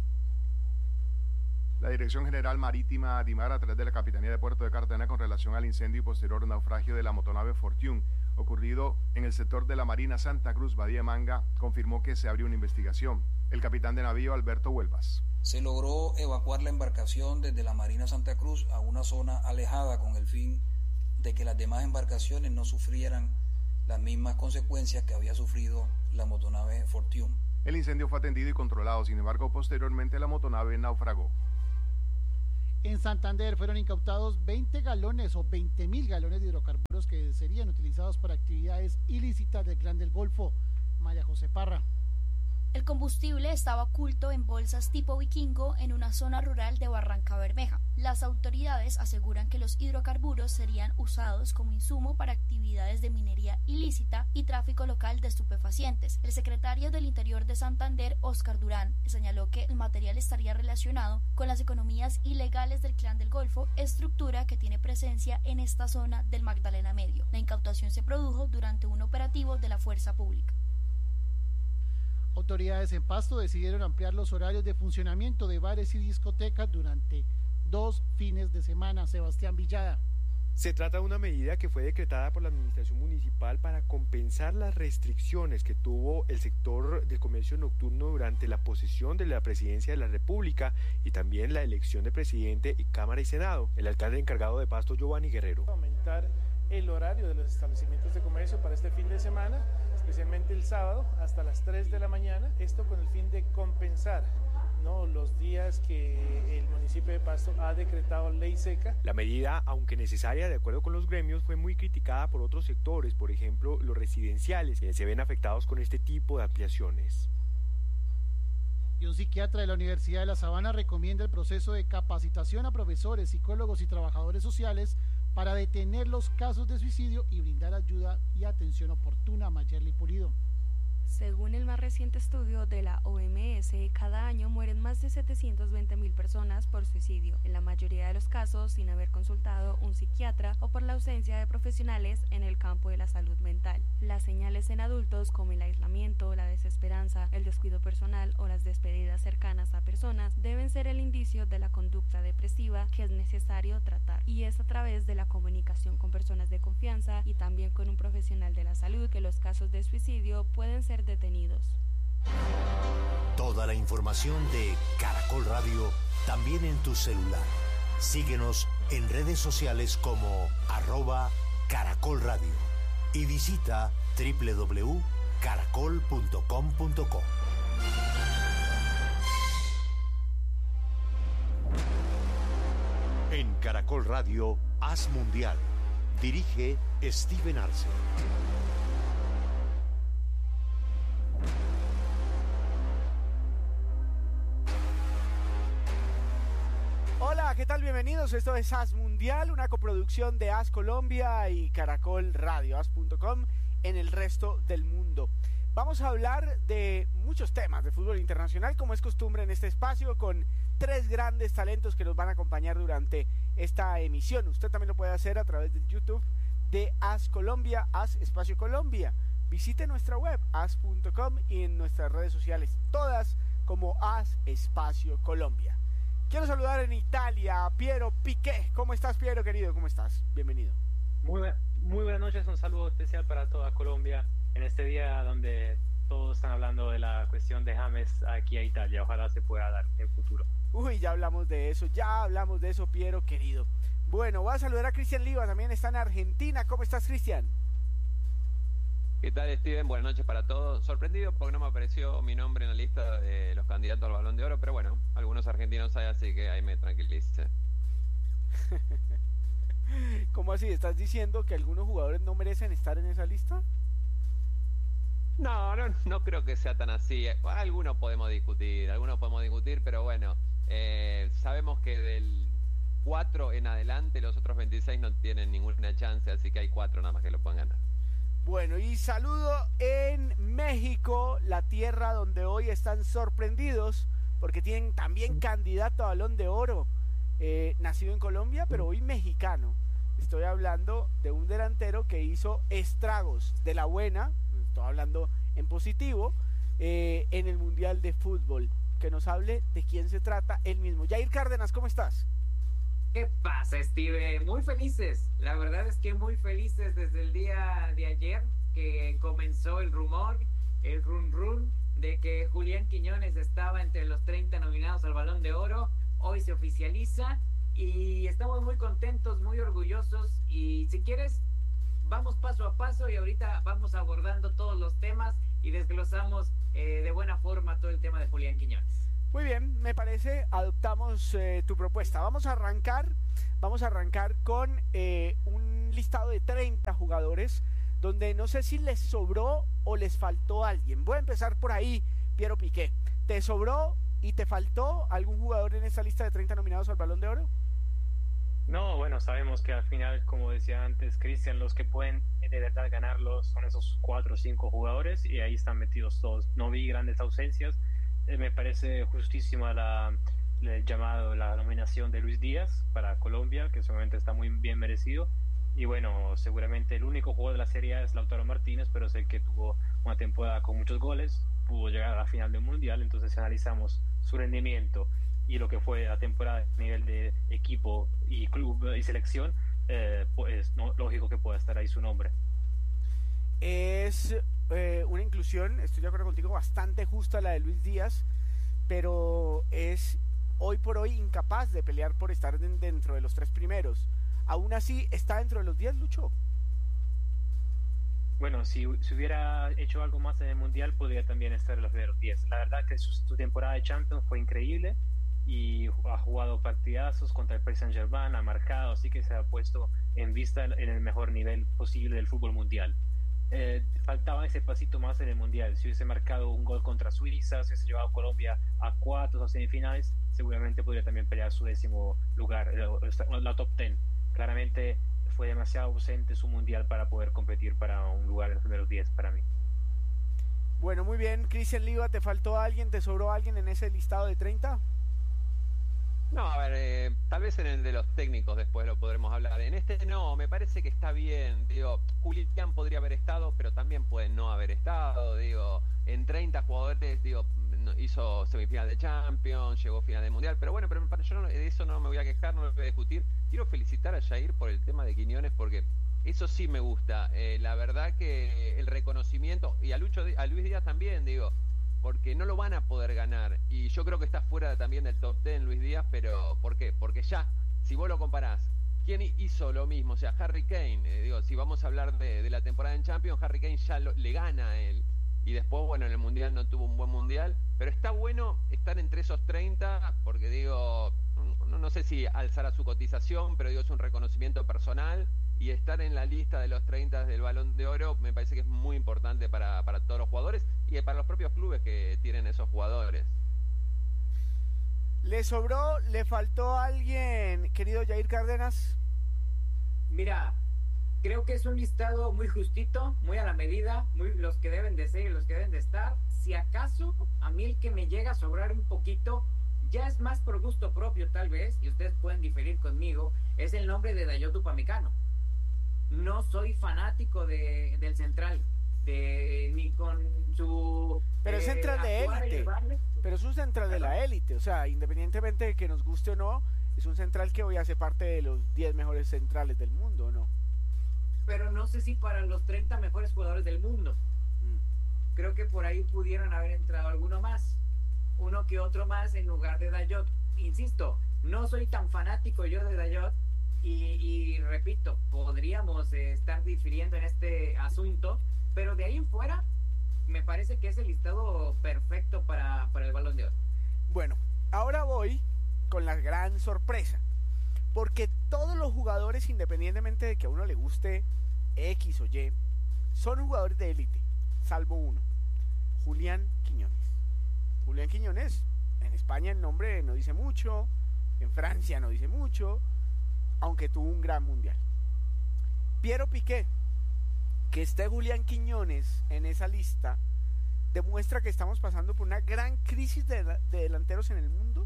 [SPEAKER 12] La Dirección General Marítima DIMAR, a través de la Capitanía de Puerto de Cartagena, con relación al incendio y posterior naufragio de la motonave Fortune, ocurrido en el sector de la Marina Santa Cruz, Bahía de Manga, confirmó que se abrió una investigación. El capitán de navío, Alberto Huelvas.
[SPEAKER 13] Se logró evacuar la embarcación desde la Marina Santa Cruz a una zona alejada con el fin de que las demás embarcaciones no sufrieran las mismas consecuencias que había sufrido la motonave Fortune.
[SPEAKER 12] El incendio fue atendido y controlado, sin embargo, posteriormente la motonave naufragó.
[SPEAKER 9] En Santander fueron incautados veinte galones o veinte mil galones de hidrocarburos que serían utilizados para actividades ilícitas del Clan del Golfo. María José Parra.
[SPEAKER 14] El combustible estaba oculto en bolsas tipo vikingo en una zona rural de Barranca Bermeja. Las autoridades aseguran que los hidrocarburos serían usados como insumo para actividades de minería ilícita y tráfico local de estupefacientes. El secretario del Interior de Santander, Óscar Durán, señaló que el material estaría relacionado con las economías ilegales del Clan del Golfo, estructura que tiene presencia en esta zona del Magdalena Medio. La incautación se produjo durante un operativo de la Fuerza Pública.
[SPEAKER 9] Autoridades en Pasto decidieron ampliar los horarios de funcionamiento de bares y discotecas durante dos fines de semana. Sebastián Villada.
[SPEAKER 15] Se trata de una medida que fue decretada por la administración municipal para compensar las restricciones que tuvo el sector del comercio nocturno durante la posesión de la presidencia de la República y también la elección de presidente y Cámara y Senado. El alcalde encargado de Pasto, Giovanni Guerrero.
[SPEAKER 16] Aumentar el horario de los establecimientos de comercio para este fin de semana, especialmente el sábado hasta las tres de la mañana, esto con el fin de compensar, ¿no?, los días que el municipio de Pasto ha decretado ley seca.
[SPEAKER 15] La medida, aunque necesaria de acuerdo con los gremios, fue muy criticada por otros sectores, por ejemplo los residenciales, que se ven afectados con este tipo de ampliaciones.
[SPEAKER 9] Y un psiquiatra de la Universidad de La Sabana recomienda el proceso de capacitación a profesores, psicólogos y trabajadores sociales para detener los casos de suicidio y brindar ayuda y atención oportuna. Mayerly Pulido.
[SPEAKER 17] Según el más reciente estudio de la O M S, cada año mueren más de setecientas veinte mil personas por suicidio, en la mayoría de los casos sin haber consultado un psiquiatra o por la ausencia de profesionales en el campo de la salud mental. Las señales en adultos como el aislamiento, la desesperanza, el descuido personal o las despedidas cercanas a personas deben ser el indicio de la conducta depresiva que es necesario tratar, y es a través de la comunicación con personas de confianza y también con un profesional de la salud que los casos de suicidio pueden ser detenidos.
[SPEAKER 8] Toda la información de Caracol Radio también en tu celular. Síguenos en redes sociales como arroba Caracol Radio y visita doble u doble u doble u punto caracol punto com punto co. En Caracol Radio, Haz Mundial. Dirige Steven Arce.
[SPEAKER 7] Hola, ¿qué tal? Bienvenidos. Esto es Haz Mundial, una coproducción de Haz Colombia y Caracol Radio, haz punto com en el resto del mundo. Vamos a hablar de muchos temas de fútbol internacional, como es costumbre en este espacio, con tres grandes talentos que nos van a acompañar durante esta emisión. Usted también lo puede hacer a través del YouTube de Haz Colombia, Haz Espacio Colombia. Visite nuestra web, haz punto com, y en nuestras redes sociales, todas como Haz Espacio Colombia. Quiero saludar en Italia a Piero Piqué. ¿Cómo estás, Piero, querido? ¿Cómo estás? Bienvenido.
[SPEAKER 18] Muy, muy buenas noches, un saludo especial para toda Colombia en este día donde todos están hablando de la cuestión de James aquí a Italia. Ojalá se pueda dar en el futuro.
[SPEAKER 7] Uy, ya hablamos de eso, ya hablamos de eso, Piero, querido. Bueno, voy a saludar a Cristian Liva, también está en Argentina. ¿Cómo estás, Cristian?
[SPEAKER 19] ¿Qué tal, Steven? Buenas noches para todos. Sorprendido porque no me apareció mi nombre en la lista de los candidatos al Balón de Oro, pero bueno, algunos argentinos hay, así que ahí me tranquilicé.
[SPEAKER 7] ¿Cómo así? ¿Estás diciendo que algunos jugadores no merecen estar en esa lista?
[SPEAKER 19] No, no, no creo que sea tan así. Algunos podemos discutir, algunos podemos discutir, pero bueno, eh, sabemos que del cuatro en adelante los otros veintiséis no tienen ninguna chance, así que hay cuatro nada más que lo pueden ganar.
[SPEAKER 7] Bueno, y saludo en México, la tierra donde hoy están sorprendidos porque tienen también candidato a Balón de Oro, eh, nacido en Colombia, pero hoy mexicano. Estoy hablando de un delantero que hizo estragos de la buena, estoy hablando en positivo, eh, en el Mundial de Fútbol. Que nos hable de quién se trata él mismo. Jair Cárdenas, ¿cómo estás?
[SPEAKER 20] ¿Qué pasa, Steve? Muy felices, la verdad es que muy felices desde el día de ayer que comenzó el rumor, el run run de que Julián Quiñones estaba entre los treinta nominados al Balón de Oro. Hoy se oficializa y estamos muy contentos, muy orgullosos, y si quieres vamos paso a paso y ahorita vamos abordando todos los temas y desglosamos eh, de buena forma todo el tema de Julián Quiñones.
[SPEAKER 7] Muy bien, me parece, adoptamos eh, tu propuesta. Vamos a arrancar, vamos a arrancar con eh, un listado de treinta jugadores, donde no sé si les sobró o les faltó alguien. Voy a empezar por ahí, Piero Piqué. ¿Te sobró y te faltó algún jugador en esta lista de treinta nominados al Balón de Oro?
[SPEAKER 18] No, bueno, sabemos que al final, como decía antes Cristian, los que pueden de verdad ganarlo son esos cuatro o cinco jugadores, y ahí están metidos todos. No vi grandes ausencias. Eh, me parece justísima la, el llamado, la nominación de Luis Díaz para Colombia, que seguramente está muy bien merecido. Y bueno, seguramente el único jugador de la Serie A es Lautaro Martínez, pero es el que tuvo una temporada con muchos goles, pudo llegar a la final del Mundial. Entonces, si analizamos su rendimiento y lo que fue la temporada a nivel de equipo y club y selección, eh, pues no, lógico que pueda estar ahí su nombre.
[SPEAKER 7] Es eh, una inclusión, estoy de acuerdo contigo, bastante justa la de Luis Díaz, pero es hoy por hoy incapaz de pelear por estar de, dentro de los tres primeros. Aún así, ¿está dentro de los diez, Lucho?
[SPEAKER 18] Bueno, si, si hubiera hecho algo más en el Mundial, podría también estar en los primeros diez. La verdad que su, su temporada de Champions fue increíble y ha jugado partidazos contra el Paris Saint-Germain, ha marcado, así que se ha puesto en vista en el mejor nivel posible del fútbol mundial. Eh, faltaba ese pasito más en el Mundial. Si hubiese marcado un gol contra Suiza, si hubiese llevado a Colombia a cuartos o semifinales, seguramente podría también pelear su décimo lugar, la, la top ten. Claramente fue demasiado ausente su Mundial para poder competir para un lugar en los primeros diez para mí.
[SPEAKER 7] Bueno, muy bien. Cristian Liva, ¿te faltó alguien, te sobró alguien en ese listado de treinta?
[SPEAKER 19] No, a ver, eh, tal vez en el de los técnicos después lo podremos hablar. En este no, me parece que está bien. Digo, Julián podría haber estado, pero también puede no haber estado. Digo, en treinta jugadores, digo, hizo semifinal de Champions, llegó a final de Mundial. Pero bueno, pero para yo no, de eso no me voy a quejar, no lo voy a discutir. Quiero felicitar a Jair por el tema de Quiñones, porque eso sí me gusta. Eh, la verdad que el reconocimiento, y a, Lucho, a Luis Díaz también, digo, porque no lo van a poder ganar. Y yo creo que está fuera también del top diez Luis Díaz, pero ¿por qué? Porque ya, si vos lo comparás, ¿quién hizo lo mismo? O sea, Harry Kane, eh, digo, si vamos a hablar de, de la temporada en Champions, Harry Kane ya lo, le gana a él. Y después, bueno, en el Mundial no tuvo un buen Mundial, pero está bueno estar entre esos treinta, porque digo, no, no sé si alzará su cotización, pero digo, es un reconocimiento personal. Y estar en la lista de los treinta del Balón de Oro me parece que es muy importante para, para todos los jugadores y para los propios clubes que tienen esos jugadores.
[SPEAKER 7] ¿Le sobró, le faltó a alguien, querido Jair Cárdenas?
[SPEAKER 20] Mira, creo que es un listado muy justito, muy a la medida, muy los que deben de ser y los que deben de estar. Si acaso, a mí el que me llega a sobrar un poquito, ya es más por gusto propio tal vez, y ustedes pueden diferir conmigo, es el nombre de Dayot Upamecano. No soy fanático de, del central, de ni con su...
[SPEAKER 7] Pero es
[SPEAKER 20] eh,
[SPEAKER 7] central de
[SPEAKER 20] actuar
[SPEAKER 7] élite,
[SPEAKER 20] elevable.
[SPEAKER 7] pero es un central de la élite, o sea, independientemente de que nos guste o no, es un central que hoy hace parte de los diez mejores centrales del mundo, ¿no?
[SPEAKER 20] Pero no sé si para los treinta mejores jugadores del mundo. Mm. Creo que por ahí pudieron haber entrado alguno más, uno que otro más en lugar de Dayot. Insisto, no soy tan fanático yo de Dayot, Y, y repito, podríamos eh, estar difiriendo en este asunto, pero de ahí en fuera me parece que es el listado perfecto para, para el Balón de Oro.
[SPEAKER 7] Bueno, ahora voy con la gran sorpresa, porque todos los jugadores, independientemente de que a uno le guste X o Y, son jugadores de élite, salvo uno, Julián Quiñones. Julián Quiñones, en España el nombre no dice mucho, en Francia no dice mucho, aunque tuvo un gran mundial. Piero Piqué, que esté Julián Quiñones en esa lista, demuestra que estamos pasando por una gran crisis de, de delanteros en el mundo.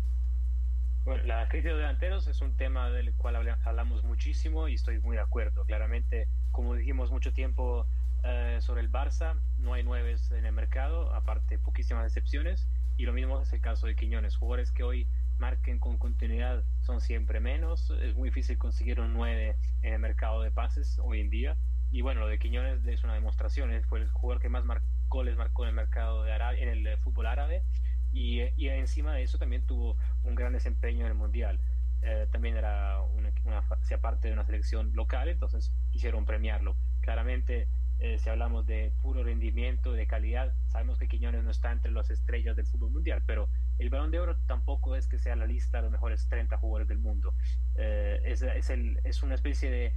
[SPEAKER 18] Bueno, la crisis de delanteros es un tema del cual hablamos muchísimo y estoy muy de acuerdo. Claramente, como dijimos mucho tiempo eh, sobre el Barça, no hay nueves en el mercado, aparte poquísimas excepciones, y lo mismo es el caso de Quiñones. Jugadores que hoy marquen con continuidad son siempre menos, es muy difícil conseguir un nueve en el mercado de pases hoy en día, y bueno, lo de Quiñones es una demostración, fue el jugador que más mar goles marcó en el mercado de Arabia, en el fútbol árabe, y, y encima de eso también tuvo un gran desempeño en el Mundial. Eh, también era una, una, hacía parte de una selección local, entonces quisieron premiarlo. Claramente, eh, si hablamos de puro rendimiento, de calidad, sabemos que Quiñones no está entre las estrellas del fútbol mundial, pero el Balón de Oro tampoco es que sea la lista de los mejores treinta jugadores del mundo. Eh, es, es, el, es una especie de,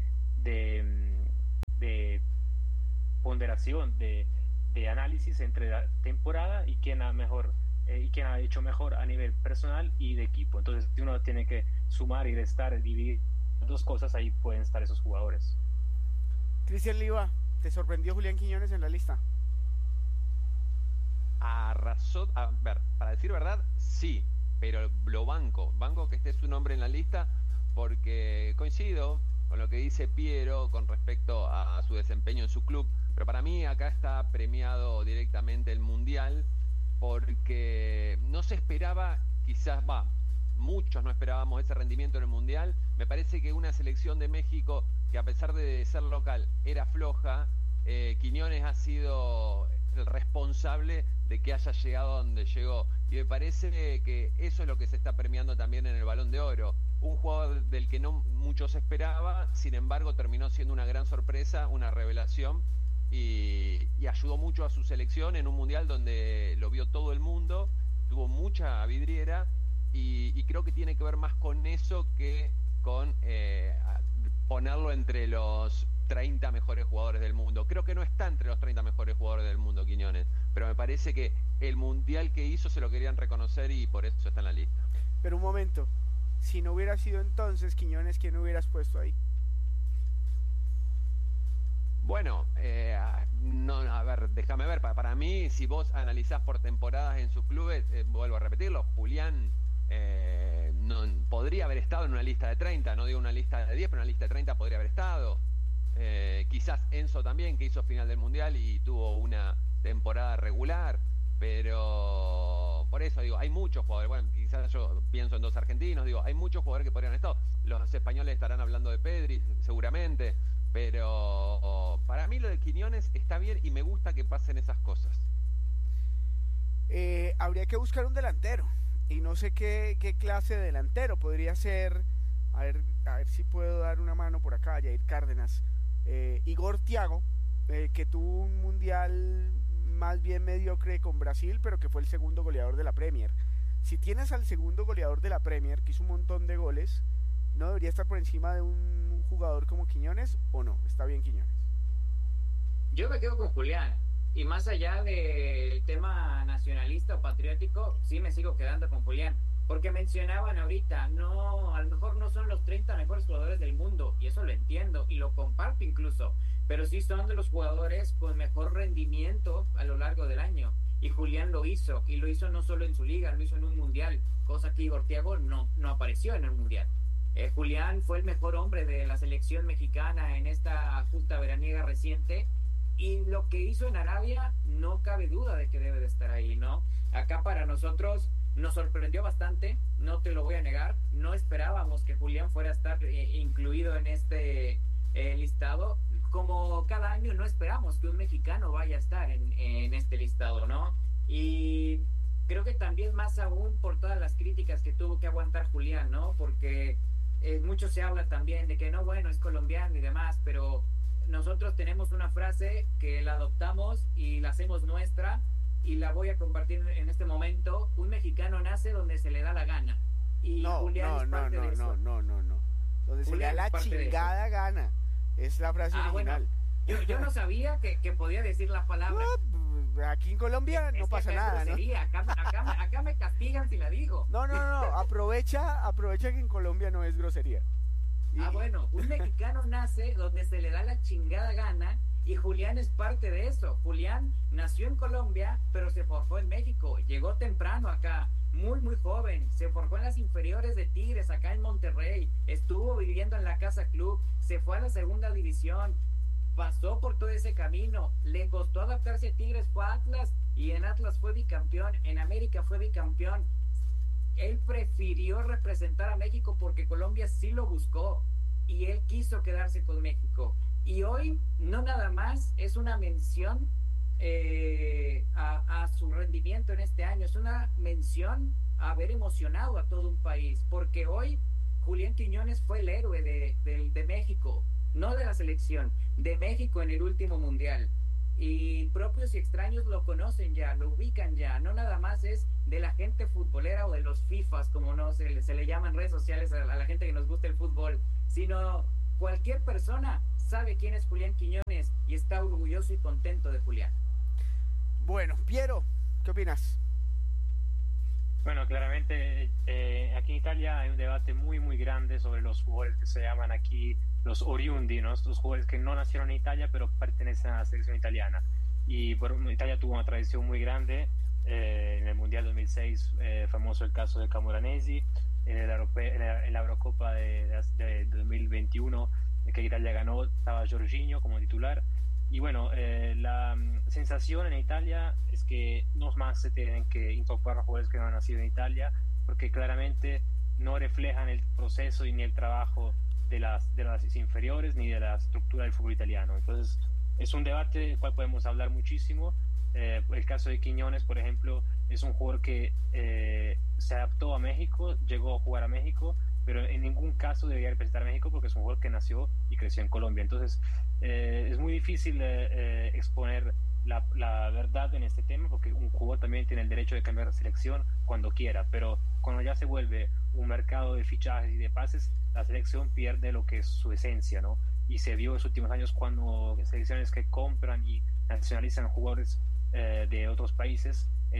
[SPEAKER 18] de, de ponderación, de, de análisis entre la temporada y quién ha mejor eh, y quién ha hecho mejor a nivel personal y de equipo. Entonces, si uno tiene que sumar y restar, dividir dos cosas, ahí pueden estar esos jugadores.
[SPEAKER 7] Cristian Liva, ¿te sorprendió Julián Quiñones en la lista?
[SPEAKER 19] Arrasó, a ver, para decir verdad, sí, pero lo banco, banco que esté su nombre en la lista, porque coincido con lo que dice Piero con respecto a su desempeño en su club, pero para mí acá está premiado directamente el Mundial, porque no se esperaba, quizás, va, muchos no esperábamos ese rendimiento en el Mundial. Me parece que una selección de México que, a pesar de ser local, era floja, eh, Quiñones ha sido el responsable de que haya llegado donde llegó, y me parece que eso es lo que se está premiando también en el Balón de Oro. Un jugador del que no muchos esperaba, sin embargo terminó siendo una gran sorpresa, una revelación, y, y ayudó mucho a su selección en un Mundial donde lo vio todo el mundo, tuvo mucha vidriera, y, y creo que tiene que ver más con eso que con eh, ponerlo entre los treinta mejores jugadores del mundo. Creo que no está entre los treinta mejores jugadores del mundo, Quiñones, pero me parece que el Mundial que hizo se lo querían reconocer y por eso está en la lista.
[SPEAKER 7] Pero un momento, si no hubiera sido entonces Quiñones, ¿quién hubieras puesto ahí?
[SPEAKER 19] Bueno, eh, no, a ver, déjame ver, para, para mí, si vos analizás por temporadas en sus clubes, eh, vuelvo a repetirlo, Julián eh, no, podría haber estado en una lista de treinta, no digo una lista de diez, pero una lista de treinta podría haber estado. Eh, quizás Enzo también, que hizo final del Mundial y tuvo una temporada regular, pero por eso digo, hay muchos jugadores, bueno, quizás yo pienso en dos argentinos, digo, hay muchos jugadores que podrían haber estado, los españoles estarán hablando de Pedri, seguramente, pero para mí lo de Quiñones está bien y me gusta que pasen esas cosas.
[SPEAKER 7] Eh, habría que buscar un delantero, y no sé qué, qué clase de delantero, podría ser, a ver, a ver si puedo dar una mano por acá, Jair Cárdenas, eh, Igor Thiago, eh, que tuvo un mundial más bien mediocre con Brasil, pero que fue el segundo goleador de la Premier. Si tienes al segundo goleador de la Premier, que hizo un montón de goles, ¿no debería estar por encima de un jugador como Quiñones o no? Está bien Quiñones.
[SPEAKER 20] Yo me quedo con Julián, y más allá del tema nacionalista o patriótico, sí me sigo quedando con Julián, porque mencionaban ahorita, no, a lo mejor no son los treinta mejores jugadores del mundo, y eso lo entiendo y lo comparto incluso, pero sí son de los jugadores con mejor rendimiento a lo largo del año, y Julián lo hizo, y lo hizo no solo en su liga, lo hizo en un mundial, cosa que Igor Thiago no, no apareció en el mundial. Eh, Julián fue el mejor hombre de la selección mexicana en esta justa veraniega reciente, y lo que hizo en Arabia no cabe duda de que debe de estar ahí, ¿no? Acá para nosotros nos sorprendió bastante, no te lo voy a negar, no esperábamos que Julián fuera a estar eh, incluido en este eh, listado, como cada año no esperamos que un mexicano vaya a estar en, en este listado, ¿no? Y creo que también más aún por todas las críticas que tuvo que aguantar Julián, ¿no? Porque eh, mucho se habla también de que no, bueno, es colombiano y demás, pero nosotros tenemos una frase que la adoptamos y la hacemos nuestra, y la voy a compartir en este momento: un mexicano nace donde se le da la gana, y
[SPEAKER 7] no,
[SPEAKER 20] Julián
[SPEAKER 7] no,
[SPEAKER 20] es parte
[SPEAKER 7] no,
[SPEAKER 20] de
[SPEAKER 7] no,
[SPEAKER 20] eso.
[SPEAKER 7] no, no, no, donde se le da la chingada gana, es la frase
[SPEAKER 20] ah,
[SPEAKER 7] original.
[SPEAKER 20] Bueno, yo, yo no sabía que, que podía decir la palabra.
[SPEAKER 7] No, aquí en Colombia no
[SPEAKER 20] es
[SPEAKER 7] pasa
[SPEAKER 20] que
[SPEAKER 7] nada, ¿no?
[SPEAKER 20] Acá, acá, acá me castigan si la digo.
[SPEAKER 7] No, no, no, aprovecha, aprovecha que en Colombia no es grosería.
[SPEAKER 20] Y... Ah, bueno, un mexicano nace donde se le da la chingada gana, y Julián es parte de eso. Julián nació en Colombia, pero se forjó en México, llegó temprano acá, muy muy joven, se forjó en las inferiores de Tigres acá en Monterrey, estuvo viviendo en la Casa Club, se fue a la segunda división, pasó por todo ese camino, le costó adaptarse a Tigres, fue a Atlas, y en Atlas fue bicampeón, en América fue bicampeón. Él prefirió representar a México porque Colombia sí lo buscó, y él quiso quedarse con México. Y hoy no nada más es una mención eh, a, a su rendimiento en este año, es una mención a haber emocionado a todo un país, porque hoy Julián Quiñones fue el héroe de, de, de México, no de la selección, de México en el último mundial. Y propios y extraños lo conocen ya, lo ubican ya, no nada más es de la gente futbolera o de los FIFAs, como no se le, se le llama en redes sociales a la, a la gente que nos gusta el fútbol, sino cualquier persona sabe quién es Julián Quiñones y está orgulloso y contento de Julián.
[SPEAKER 7] Bueno, Piero, ¿qué opinas?
[SPEAKER 18] Bueno, claramente eh, aquí en Italia hay un debate muy muy grande sobre los jugadores que se llaman aquí los oriundi, ¿no? Los jugadores que no nacieron en Italia pero pertenecen a la selección italiana. Y bueno, Italia tuvo una tradición muy grande, eh, en el Mundial dos mil seis, eh, famoso el caso de Camoranesi, en la, Europe- en la, en la Eurocopa de, de, de dos mil veintiuno que Italia ganó, estaba Jorginho como titular. Y bueno, eh, la um, sensación en Italia es que no más se tienen que incorporar jugadores que no han nacido en Italia, porque claramente no reflejan el proceso y ni el trabajo de las, de las inferiores ni de la estructura del fútbol italiano. Entonces es un debate del cual podemos hablar muchísimo. Eh, el caso de Quiñones, por ejemplo, es un jugador que eh, se adaptó a México, llegó a jugar a México, pero en ningún caso debería representar a México porque es un jugador que nació y creció en Colombia. Entonces eh, es muy difícil eh, eh, exponer la, la verdad en este tema, porque un jugador también tiene el derecho de cambiar de selección cuando quiera, pero cuando ya se vuelve un mercado de fichajes y de pases, la selección pierde lo que es su esencia, ¿no? Y se vio en los últimos años cuando selecciones que compran y nacionalizan jugadores eh, de otros países, eso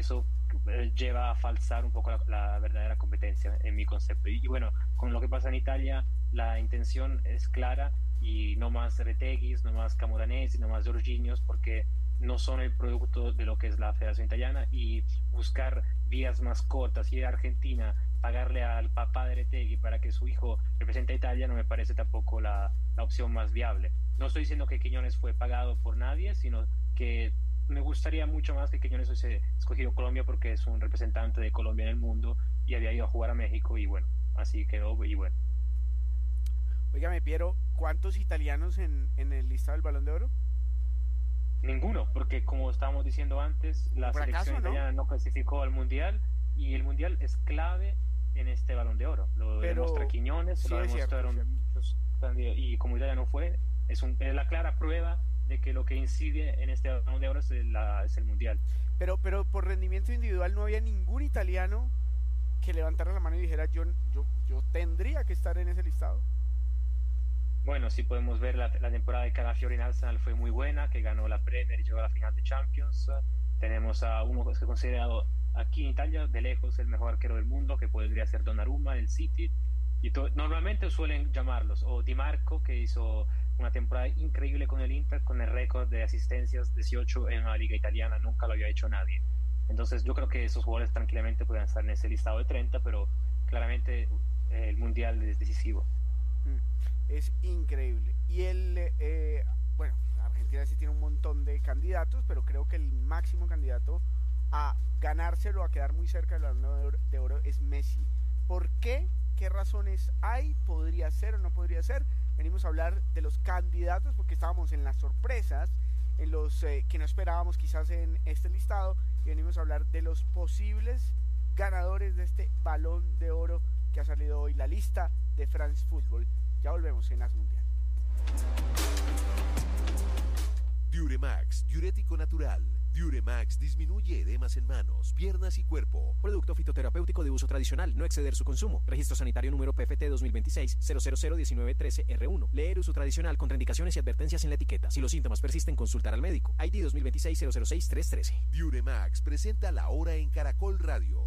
[SPEAKER 18] eh, lleva a falsar un poco la, la verdadera competencia en mi concepto. Y, y bueno, con lo que pasa en Italia, la intención es clara y no más Reteguis, no más Camoranesi, no más Jorginhos, porque no son el producto de lo que es la Federación Italiana, y buscar vías más cortas, ir a Argentina, pagarle al papá de Retegui para que su hijo represente a Italia, no me parece tampoco la, la opción más viable. No estoy diciendo que Quiñones fue pagado por nadie, sino que me gustaría mucho más que Quiñones hubiese escogido Colombia, porque es un representante de Colombia en el mundo y había ido a jugar a México, y bueno, así quedó, y bueno.
[SPEAKER 7] Óigame, Piero, ¿cuántos italianos en, en el listado del Balón de Oro?
[SPEAKER 18] Ninguno, porque como estábamos diciendo antes, la
[SPEAKER 7] fracaso,
[SPEAKER 18] selección italiana ¿no? no clasificó al Mundial, y el Mundial es clave en este Balón de Oro. Lo
[SPEAKER 7] Pero,
[SPEAKER 18] demuestra Quiñones,
[SPEAKER 7] sí,
[SPEAKER 18] lo demostraron
[SPEAKER 7] cierto,
[SPEAKER 18] muchos candidatos, y como Italia no fue, es, un, es la clara prueba de que lo que incide en este Balón de Oro es, la, es el Mundial.
[SPEAKER 7] Pero, pero por rendimiento individual no había ningún italiano que levantara la mano y dijera yo, yo, yo tendría que estar en ese listado.
[SPEAKER 18] Bueno, sí podemos ver la, la temporada de Calafiori en Arsenal fue muy buena, que ganó la Premier y llegó a la final de Champions. Tenemos a uno que es considerado aquí en Italia de lejos el mejor arquero del mundo, que podría ser Donnarumma en el City, y to- normalmente suelen llamarlos, o Di Marco, que hizo una temporada increíble con el Inter, con el récord de asistencias dieciocho en la liga italiana, nunca lo había hecho nadie. Entonces yo creo que esos jugadores tranquilamente pueden estar en ese listado de treinta, pero claramente eh, el Mundial es decisivo.
[SPEAKER 7] Es increíble. Y el, eh, bueno, Argentina sí tiene un montón de candidatos, pero creo que el máximo candidato a ganárselo, a quedar muy cerca del Balón de Oro, de oro es Messi. ¿Por qué? ¿Qué razones hay? ¿Podría ser o no podría ser? Venimos a hablar de los candidatos porque estábamos en las sorpresas, en los eh, que no esperábamos quizás en este listado, y venimos a hablar de los posibles ganadores de este Balón de Oro que ha salido hoy, la lista de France Football. Ya volvemos en As Mundial.
[SPEAKER 21] Diuremax, diurético natural. Diuremax disminuye edemas en manos, piernas y cuerpo.
[SPEAKER 22] Producto fitoterapéutico de uso tradicional, no exceder su consumo. Registro sanitario número P F T dos mil veintiséis cero cero cero diecinueve trece R uno. Leer uso tradicional, contraindicaciones y advertencias en la etiqueta. Si los síntomas persisten, consultar al médico. I D dos mil veintiséis cero cero seis tres trece.
[SPEAKER 21] Diuremax presenta la hora en Caracol Radio.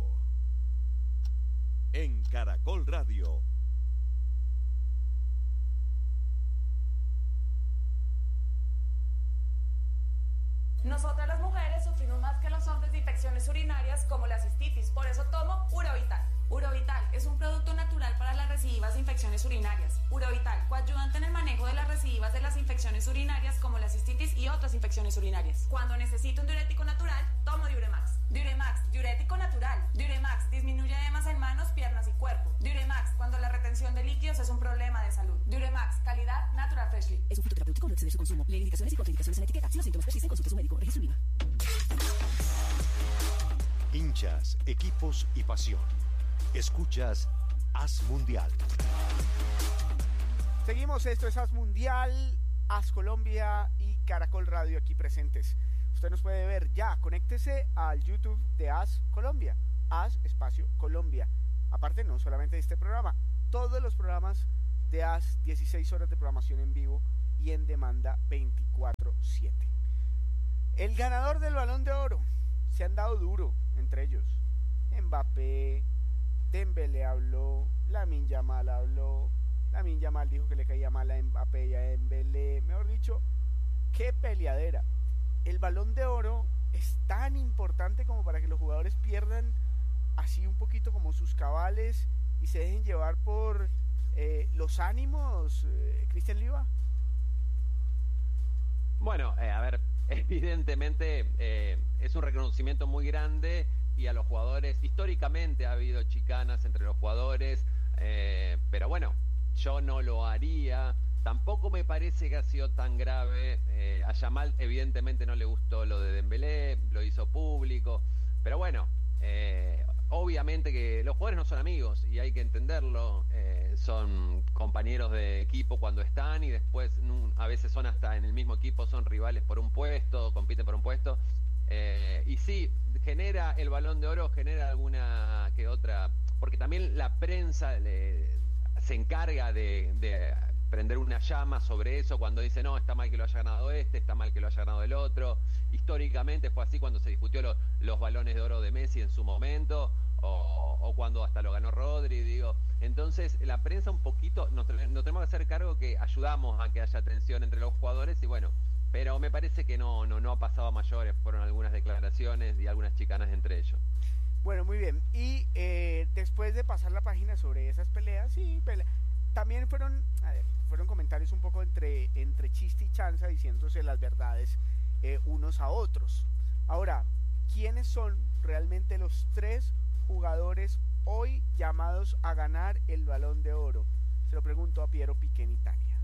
[SPEAKER 21] En Caracol Radio.
[SPEAKER 23] Nosotras las mujeres sufrimos más que los hombres de infecciones urinarias como la cistitis, por eso tomo Urovital. Urovital es un producto natural para las recidivas de infecciones urinarias. Urovital, coayudante en el manejo de las recidivas de las infecciones urinarias como la cistitis y otras infecciones urinarias. Cuando necesito un diurético natural, tomo Diuremax. Diuremax, diurético natural. Diuremax disminuye edemas en manos, piernas y cuerpo. Diuremax, cuando la retención de líquidos es un problema de salud. Diuremax, calidad Natural Freshly.
[SPEAKER 24] Es un fitoterapéutico, no exceder su consumo. Lee indicaciones y contraindicaciones en la etiqueta. Si los síntomas persisten, consulte a su médico. Registro IVA.
[SPEAKER 8] Hinchas, equipos y pasión. Escuchas As Mundial.
[SPEAKER 7] Seguimos, esto es As Mundial, As Colombia y Caracol Radio aquí presentes. Usted nos puede ver ya, conéctese al YouTube de As Colombia, As Espacio Colombia. Aparte, no solamente de este programa, todos los programas de As, dieciséis horas de programación en vivo y en demanda veinticuatro siete. El ganador del Balón de Oro, se han dado duro entre ellos. Mbappé, Dembélé habló, Lamine Yamal habló, Lamine Yamal dijo que le caía mal a Mbappé y a Dembélé. Mejor dicho, qué peleadera. El Balón de Oro es tan importante como para que los jugadores pierdan así un poquito como sus cabales y se dejen llevar por eh, los ánimos, eh, Cristian Liva.
[SPEAKER 19] Bueno, eh, a ver, evidentemente eh, es un reconocimiento muy grande y a los jugadores, históricamente ha habido chicanas entre los jugadores, eh, pero bueno, yo no lo haría. Tampoco me parece que ha sido tan grave. Eh, a Yamal evidentemente no le gustó lo de Dembélé, lo hizo público, pero bueno, eh, obviamente que los jugadores no son amigos y hay que entenderlo. Eh, son compañeros de equipo cuando están y después a veces son hasta en el mismo equipo, son rivales por un puesto, compiten por un puesto. Eh, y sí, genera el Balón de Oro, genera alguna que otra, porque también la prensa le, se encarga de, de prender una llama sobre eso cuando dice no, está mal que lo haya ganado este, está mal que lo haya ganado el otro. Históricamente fue así cuando se discutió lo, los balones de oro de Messi en su momento, o, o cuando hasta lo ganó Rodri, digo. Entonces la prensa un poquito, nos, nos tenemos que hacer cargo que ayudamos a que haya tensión entre los jugadores y bueno, pero me parece que no, no, no ha pasado a mayores, fueron algunas declaraciones y algunas chicanas entre ellos.
[SPEAKER 7] Bueno, muy bien. Y eh, después de pasar la página sobre esas peleas, sí, pelea, también fueron, a ver, fueron comentarios un poco entre, entre chiste y chanza diciéndose las verdades eh, unos a otros. Ahora, ¿quiénes son realmente los tres jugadores hoy llamados a ganar el Balón de Oro? Se lo pregunto a Piero Piqué en Italia.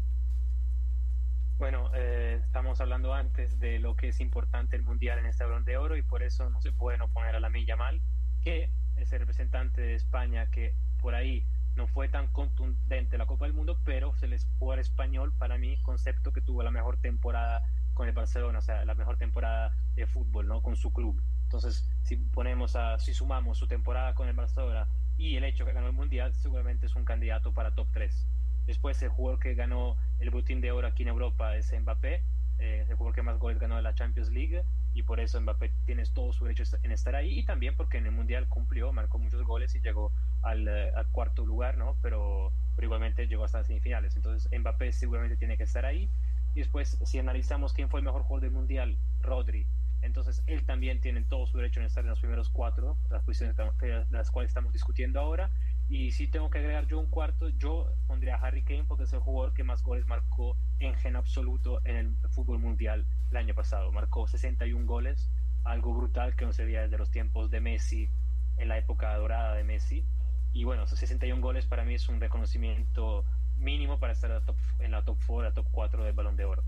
[SPEAKER 18] Bueno, eh, estamos hablando antes de lo que es importante el Mundial en este Balón de Oro y por eso no se puede no poner a Lamine Yamal, que es el representante de España que por ahí no fue tan contundente la Copa del Mundo, pero se les jugador español, para mí, concepto que tuvo la mejor temporada con el Barcelona, o sea, la mejor temporada de fútbol, ¿no? Con su club. Entonces, si ponemos a, si sumamos su temporada con el Barcelona y el hecho que ganó el Mundial, seguramente es un candidato para top tres. Después, el jugador que ganó el Botín de Oro aquí en Europa es Mbappé, eh, el jugador que más goles ganó de la Champions League, y por eso Mbappé tiene todo su derecho en estar ahí, y también porque en el Mundial cumplió, marcó muchos goles y llegó al, al cuarto lugar, ¿no? Pero, pero igualmente llegó hasta las semifinales. Entonces Mbappé seguramente tiene que estar ahí. Y después, si analizamos quién fue el mejor jugador del Mundial, Rodri. Entonces él también tiene todo su derecho en estar en los primeros cuatro, las posiciones de las cuales estamos discutiendo ahora. Y si tengo que agregar yo un cuarto, yo pondría a Harry Kane porque es el jugador que más goles marcó en gen absoluto en el fútbol mundial el año pasado. Marcó sesenta y un goles, algo brutal que no se veía desde los tiempos de Messi, en la época dorada de Messi. Y bueno, esos sesenta y un goles para mí es un reconocimiento mínimo para estar en la top, en la top cuatro, la top cuatro del Balón de Oro.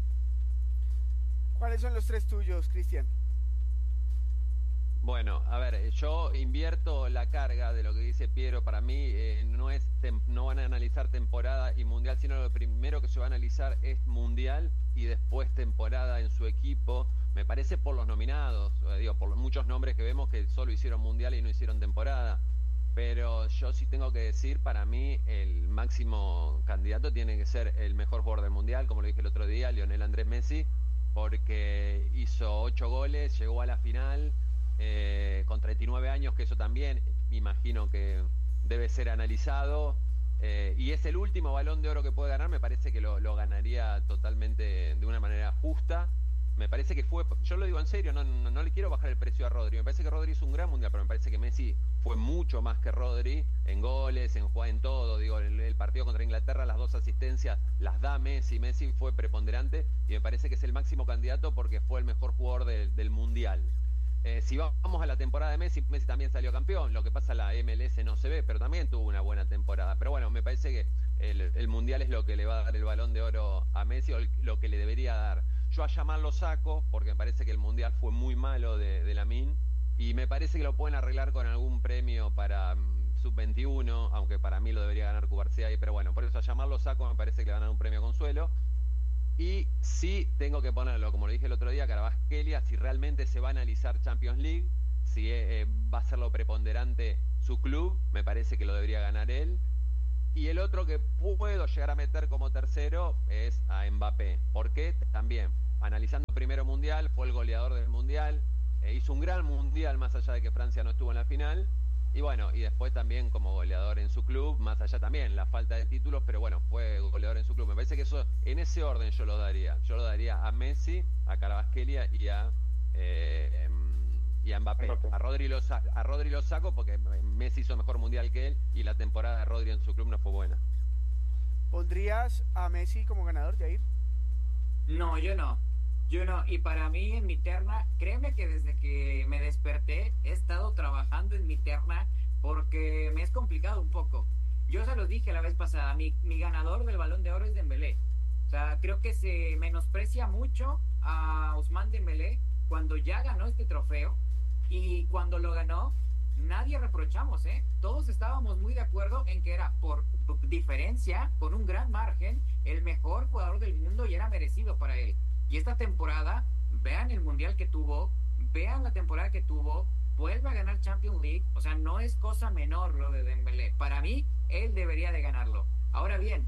[SPEAKER 7] ¿Cuáles son los tres tuyos, Cristian?
[SPEAKER 19] Bueno, a ver, yo invierto la carga de lo que dice Piero. Para mí eh, no es tem- no van a analizar temporada y mundial, sino lo primero que se va a analizar es mundial y después temporada en su equipo. Me parece por los nominados, eh, digo, por los muchos nombres que vemos que solo hicieron mundial y no hicieron temporada. Pero yo sí tengo que decir, para mí el máximo candidato tiene que ser el mejor jugador del mundial, como lo dije el otro día, Lionel Andrés Messi, porque hizo ocho goles, llegó a la final. Eh, con treinta y nueve años, que eso también me imagino que debe ser analizado, eh, y es el último Balón de Oro que puede ganar. Me parece que lo, lo ganaría totalmente de una manera justa. Me parece que fue, yo lo digo en serio, no, no, no le quiero bajar el precio a Rodri, me parece que Rodri es un gran mundial, pero me parece que Messi fue mucho más que Rodri en goles, en jugar, en todo. Digo, el, el partido contra Inglaterra, las dos asistencias las da Messi, Messi fue preponderante y me parece que es el máximo candidato porque fue el mejor jugador de, del mundial. Eh, si vamos a la temporada de Messi, Messi también salió campeón. Lo que pasa, la M L S no se ve, pero también tuvo una buena temporada. Pero bueno, me parece que el, el Mundial es lo que le va a dar el Balón de Oro a Messi, o el, lo que le debería dar. Yo a Yamal lo saco porque me parece que el Mundial fue muy malo de, de Lamine, y me parece que lo pueden arreglar con algún premio para um, sub veintiuno, aunque para mí lo debería ganar Cubarsí, pero bueno, por eso a Yamal lo saco, me parece que le van a dar un premio consuelo. Y sí tengo que ponerlo, como lo dije el otro día, Kvaratskhelia, si realmente se va a analizar Champions League, si eh, va a ser lo preponderante su club, me parece que lo debería ganar él. Y el otro que puedo llegar a meter como tercero es a Mbappé. ¿Por qué? También, analizando primero Mundial, fue el goleador del Mundial, eh, hizo un gran Mundial más allá de que Francia no estuvo en la final. Y bueno, y después también como goleador en su club, más allá también la falta de títulos, pero bueno, fue goleador en su club. Me parece que eso, en ese orden yo lo daría. Yo lo daría a Messi, a Kvaratskhelia y a eh, y a Mbappé. Mbappé. A Rodri lo a Rodri lo saco porque Messi hizo mejor mundial que él y la temporada de Rodri en su club no fue buena.
[SPEAKER 7] ¿Pondrías a Messi como ganador, Jair?
[SPEAKER 20] No, yo no. Yo no, y para mí en mi terna, créeme que desde que me desperté he estado trabajando en mi terna porque me es complicado un poco. Yo se los dije la vez pasada, mi, mi ganador del Balón de Oro es Dembélé. O sea, creo que se menosprecia mucho a Ousmane Dembélé cuando ya ganó este trofeo, y cuando lo ganó nadie reprochamos, ¿eh? Todos estábamos muy de acuerdo en que era por diferencia, con un gran margen, el mejor jugador del mundo y era merecido para él. Y esta temporada, vean el mundial que tuvo, vean la temporada que tuvo, vuelve a ganar Champions League, o sea, no es cosa menor lo de Dembélé. Para mí, él debería de ganarlo. Ahora bien,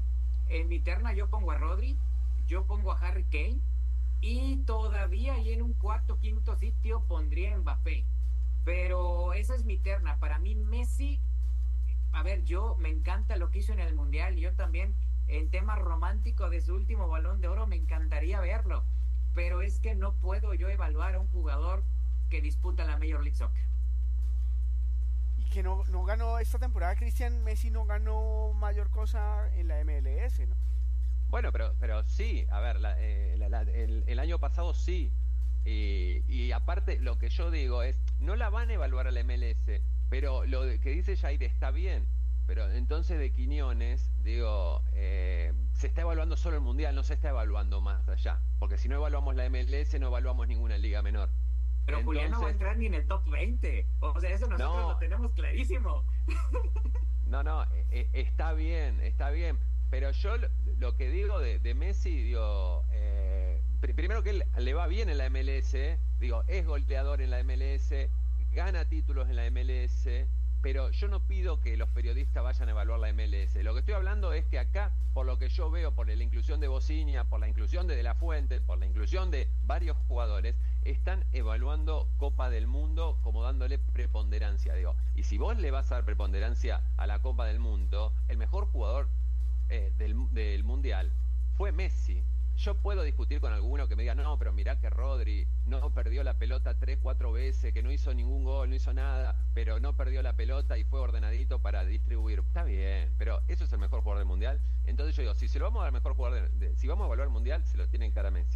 [SPEAKER 20] En mi terna yo pongo a Rodri, yo pongo a Harry Kane y todavía y en un cuarto, quinto sitio pondría a Mbappé. Pero esa es mi terna. Para mí Messi, a ver, yo me encanta lo que hizo en el Mundial. Yo también, en tema romántico de su último Balón de Oro, me encantaría verlo. Pero es que no puedo yo evaluar a un jugador que disputa la Major League Soccer.
[SPEAKER 7] Y que no, no ganó esta temporada, Cristian. Messi no ganó mayor cosa en la M L S, ¿no?
[SPEAKER 19] Bueno, pero pero sí, a ver, la, eh, la, la, el, el año pasado sí. Y, y aparte, lo que yo digo es, no la van a evaluar a la M L S, pero lo de, que dice Jair está bien. Pero entonces de Quiñones, digo, eh, se está evaluando solo el Mundial, no se está evaluando más allá. Porque si no evaluamos la M L S, no evaluamos ninguna liga menor.
[SPEAKER 20] Pero entonces, Julián no va a entrar ni en el top veinte. O sea, eso nosotros no, lo tenemos clarísimo.
[SPEAKER 19] No, no, eh, está bien, está bien. Pero yo lo, lo que digo de, de Messi, digo, eh, pr primero que él le va bien en la M L S, digo, es goleador en la M L S, gana títulos en la M L S, pero yo no pido que los periodistas vayan a evaluar la M L S. Lo que estoy hablando es que acá, por lo que yo veo, por la inclusión de Bociña, por la inclusión de De La Fuente, por la inclusión de varios jugadores, están evaluando Copa del Mundo como dándole preponderancia, digo. Y si vos le vas a dar preponderancia a la Copa del Mundo, el mejor jugador eh, del, del Mundial fue Messi. Yo puedo discutir con alguno que me diga, no, pero mirá que Rodri no perdió la pelota tres, cuatro veces, que no hizo ningún gol, no hizo nada, pero no perdió la pelota y fue ordenadito para distribuir. Está bien, pero ¿eso es el mejor jugador del Mundial? Entonces yo digo, si se lo vamos a dar al mejor jugador, de, de, si vamos a evaluar el Mundial, se lo tienen cara a Messi.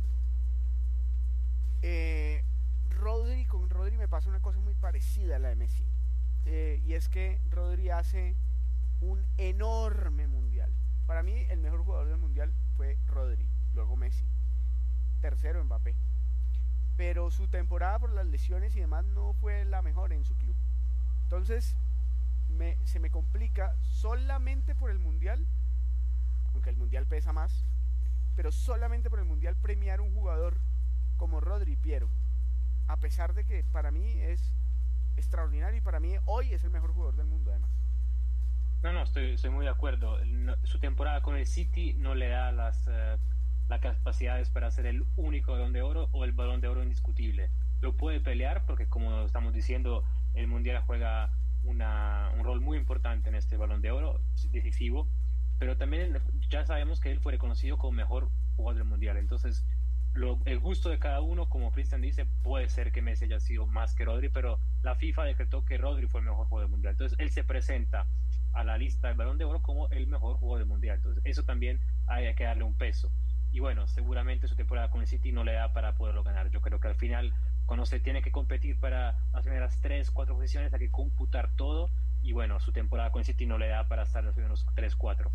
[SPEAKER 7] Eh, Rodri, con Rodri me pasa una cosa muy parecida a la de Messi. Eh, y es que Rodri hace un enorme Mundial. Para mí, el mejor jugador del Mundial fue Rodri. Luego Messi, tercero Mbappé, pero su temporada por las lesiones y demás no fue la mejor en su club. Entonces me, se me complica solamente por el Mundial, aunque el Mundial pesa más, pero solamente por el Mundial premiar un jugador como Rodri Piero, a pesar de que para mí es extraordinario y para mí hoy es el mejor jugador del mundo además.
[SPEAKER 18] No, no, estoy, estoy muy de acuerdo. No, su temporada con el City no le da las... Uh... las capacidades para ser el único Balón de Oro o el Balón de Oro indiscutible. Lo puede pelear porque, como estamos diciendo, el Mundial juega una, un rol muy importante en este Balón de Oro, decisivo, pero también ya sabemos que él fue reconocido como mejor jugador del Mundial. Entonces, lo, el gusto de cada uno, como Cristian dice, puede ser que Messi haya sido más que Rodri, pero la FIFA decretó que Rodri fue el mejor jugador del Mundial. Entonces, él se presenta a la lista del Balón de Oro como el mejor jugador del Mundial. Entonces, eso también hay que darle un peso. Y bueno, seguramente su temporada con el City no le da para poderlo ganar. Yo creo que al final, cuando se tiene que competir para las primeras tres, cuatro posiciones, hay que computar todo. Y bueno, su temporada con el City no le da para estar en los primeros tres, cuatro.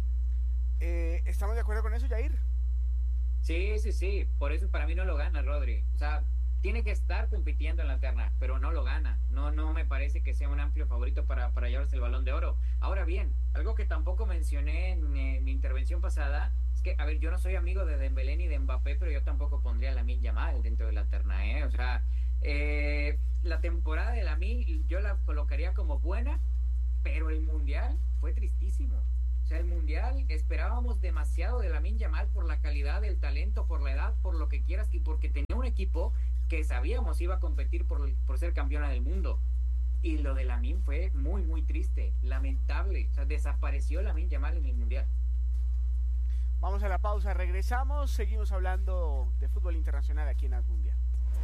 [SPEAKER 7] Eh, ¿Estamos de acuerdo con eso, Jair?
[SPEAKER 20] Sí, sí, sí. Por eso para mí no lo gana Rodri. O sea, tiene que estar compitiendo en la terna, pero no lo gana. No, no me parece que sea un amplio favorito para, para llevarse el Balón de Oro. Ahora bien, algo que tampoco mencioné en eh, mi intervención pasada, que, a ver, yo no soy amigo de Dembélé ni de Mbappé, pero yo tampoco pondría a Lamine Yamal dentro de la terna, ¿eh? O sea, eh, la temporada de Lamine yo la colocaría como buena, pero el Mundial fue tristísimo. O sea, el Mundial esperábamos demasiado de Lamine Yamal por la calidad del talento, por la edad, por lo que quieras, y porque tenía un equipo que sabíamos iba a competir por, por ser campeona del mundo. Y lo de Lamine fue muy, muy triste, lamentable. O sea, desapareció Lamine Yamal en el Mundial.
[SPEAKER 7] Vamos a la pausa, regresamos, seguimos hablando de fútbol internacional aquí en Asmundial.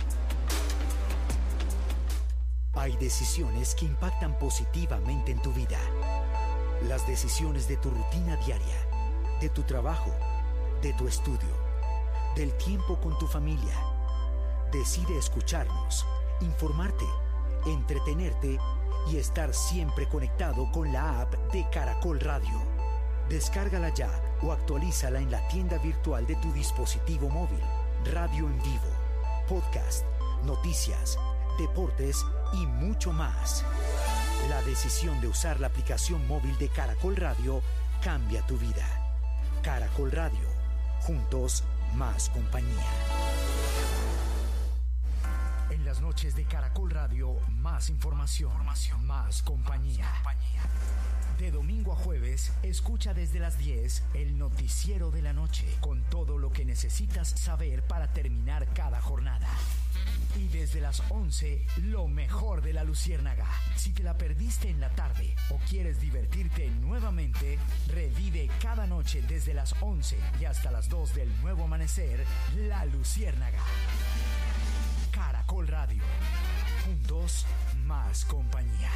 [SPEAKER 8] Hay decisiones que impactan positivamente en tu vida. Las decisiones de tu rutina diaria, de tu trabajo, de tu estudio, del tiempo con tu familia. Decide escucharnos, informarte, entretenerte y estar siempre conectado con la app de Caracol Radio. Descárgala ya o actualízala en la tienda virtual de tu dispositivo móvil. Radio en vivo, podcast, noticias, deportes y mucho más. La decisión de usar la aplicación móvil de Caracol Radio cambia tu vida. Caracol Radio, juntos más compañía. En las
[SPEAKER 1] las noches de Caracol Radio, más información, información más compañía. Más compañía. De domingo a jueves, escucha desde las diez el noticiero de la noche, con todo lo que necesitas saber para terminar cada jornada. Y desde las once, lo mejor de la Luciérnaga. Si te la perdiste en la tarde o quieres divertirte nuevamente, revive cada noche desde las once y hasta las dos del nuevo amanecer, La Luciérnaga. Caracol Radio. Juntos, más compañía.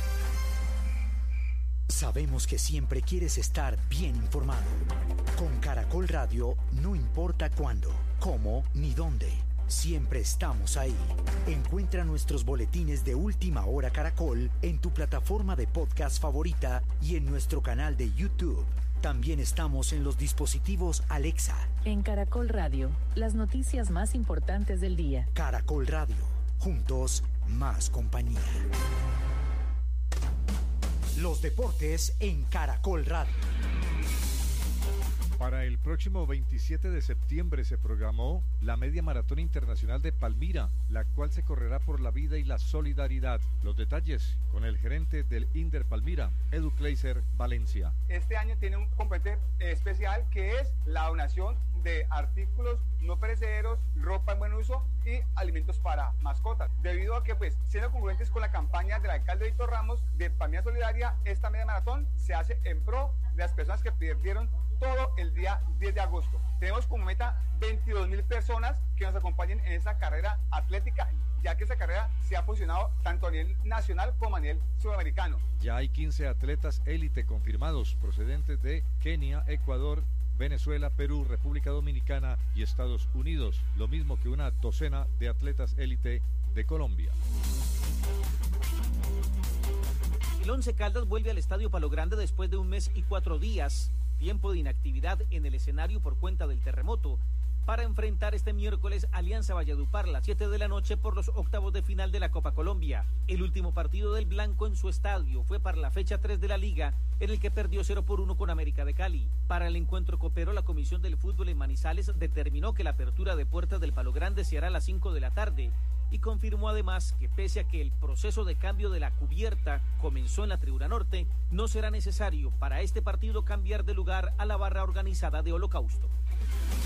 [SPEAKER 1] Sabemos que siempre quieres estar bien informado. Con Caracol Radio, no importa cuándo, cómo ni dónde. Siempre estamos ahí. Encuentra nuestros boletines de Última Hora Caracol en tu plataforma de podcast favorita y en nuestro canal de YouTube. También estamos en los dispositivos Alexa.
[SPEAKER 2] En Caracol Radio, las noticias más importantes del día.
[SPEAKER 1] Caracol Radio. Juntos, más compañía. Los deportes en Caracol Radio.
[SPEAKER 3] Para el próximo veintisiete de septiembre se programó la Media Maratón Internacional de Palmira, la cual se correrá por la vida y la solidaridad. Los detalles con el gerente del Inder Palmira, Edu Kleiser Valencia.
[SPEAKER 5] Este año tiene un componente especial que es la donación de artículos no perecederos, ropa en buen uso y alimentos para mascotas. Debido a que, pues, siendo congruentes con la campaña del alcalde Víctor Ramos de Palmira Solidaria, esta media maratón se hace en pro de las personas que perdieron todo el día diez de agosto. Tenemos como meta veintidós mil personas que nos acompañen en esta carrera atlética, ya que esta carrera se ha posicionado tanto a nivel nacional como a nivel sudamericano.
[SPEAKER 3] Ya hay quince atletas élite confirmados procedentes de Kenia, Ecuador, Venezuela, Perú, República Dominicana y Estados Unidos, lo mismo que una docena de atletas élite de Colombia.
[SPEAKER 25] El Once Caldas vuelve al Estadio Palo Grande después de un mes y cuatro días, tiempo de inactividad en el escenario por cuenta del terremoto, para enfrentar este miércoles Alianza Valledupar a las siete de la noche por los octavos de final de la Copa Colombia. El último partido del Blanco en su estadio fue para la fecha tres de la Liga, en el que perdió cero por uno con América de Cali. Para el encuentro copero, la Comisión del Fútbol en Manizales determinó que la apertura de puertas del Palo Grande se hará a las cinco de la tarde y confirmó además que pese a que el proceso de cambio de la cubierta comenzó en la Tribuna Norte, no será necesario para este partido cambiar de lugar a la barra organizada de Holocausto.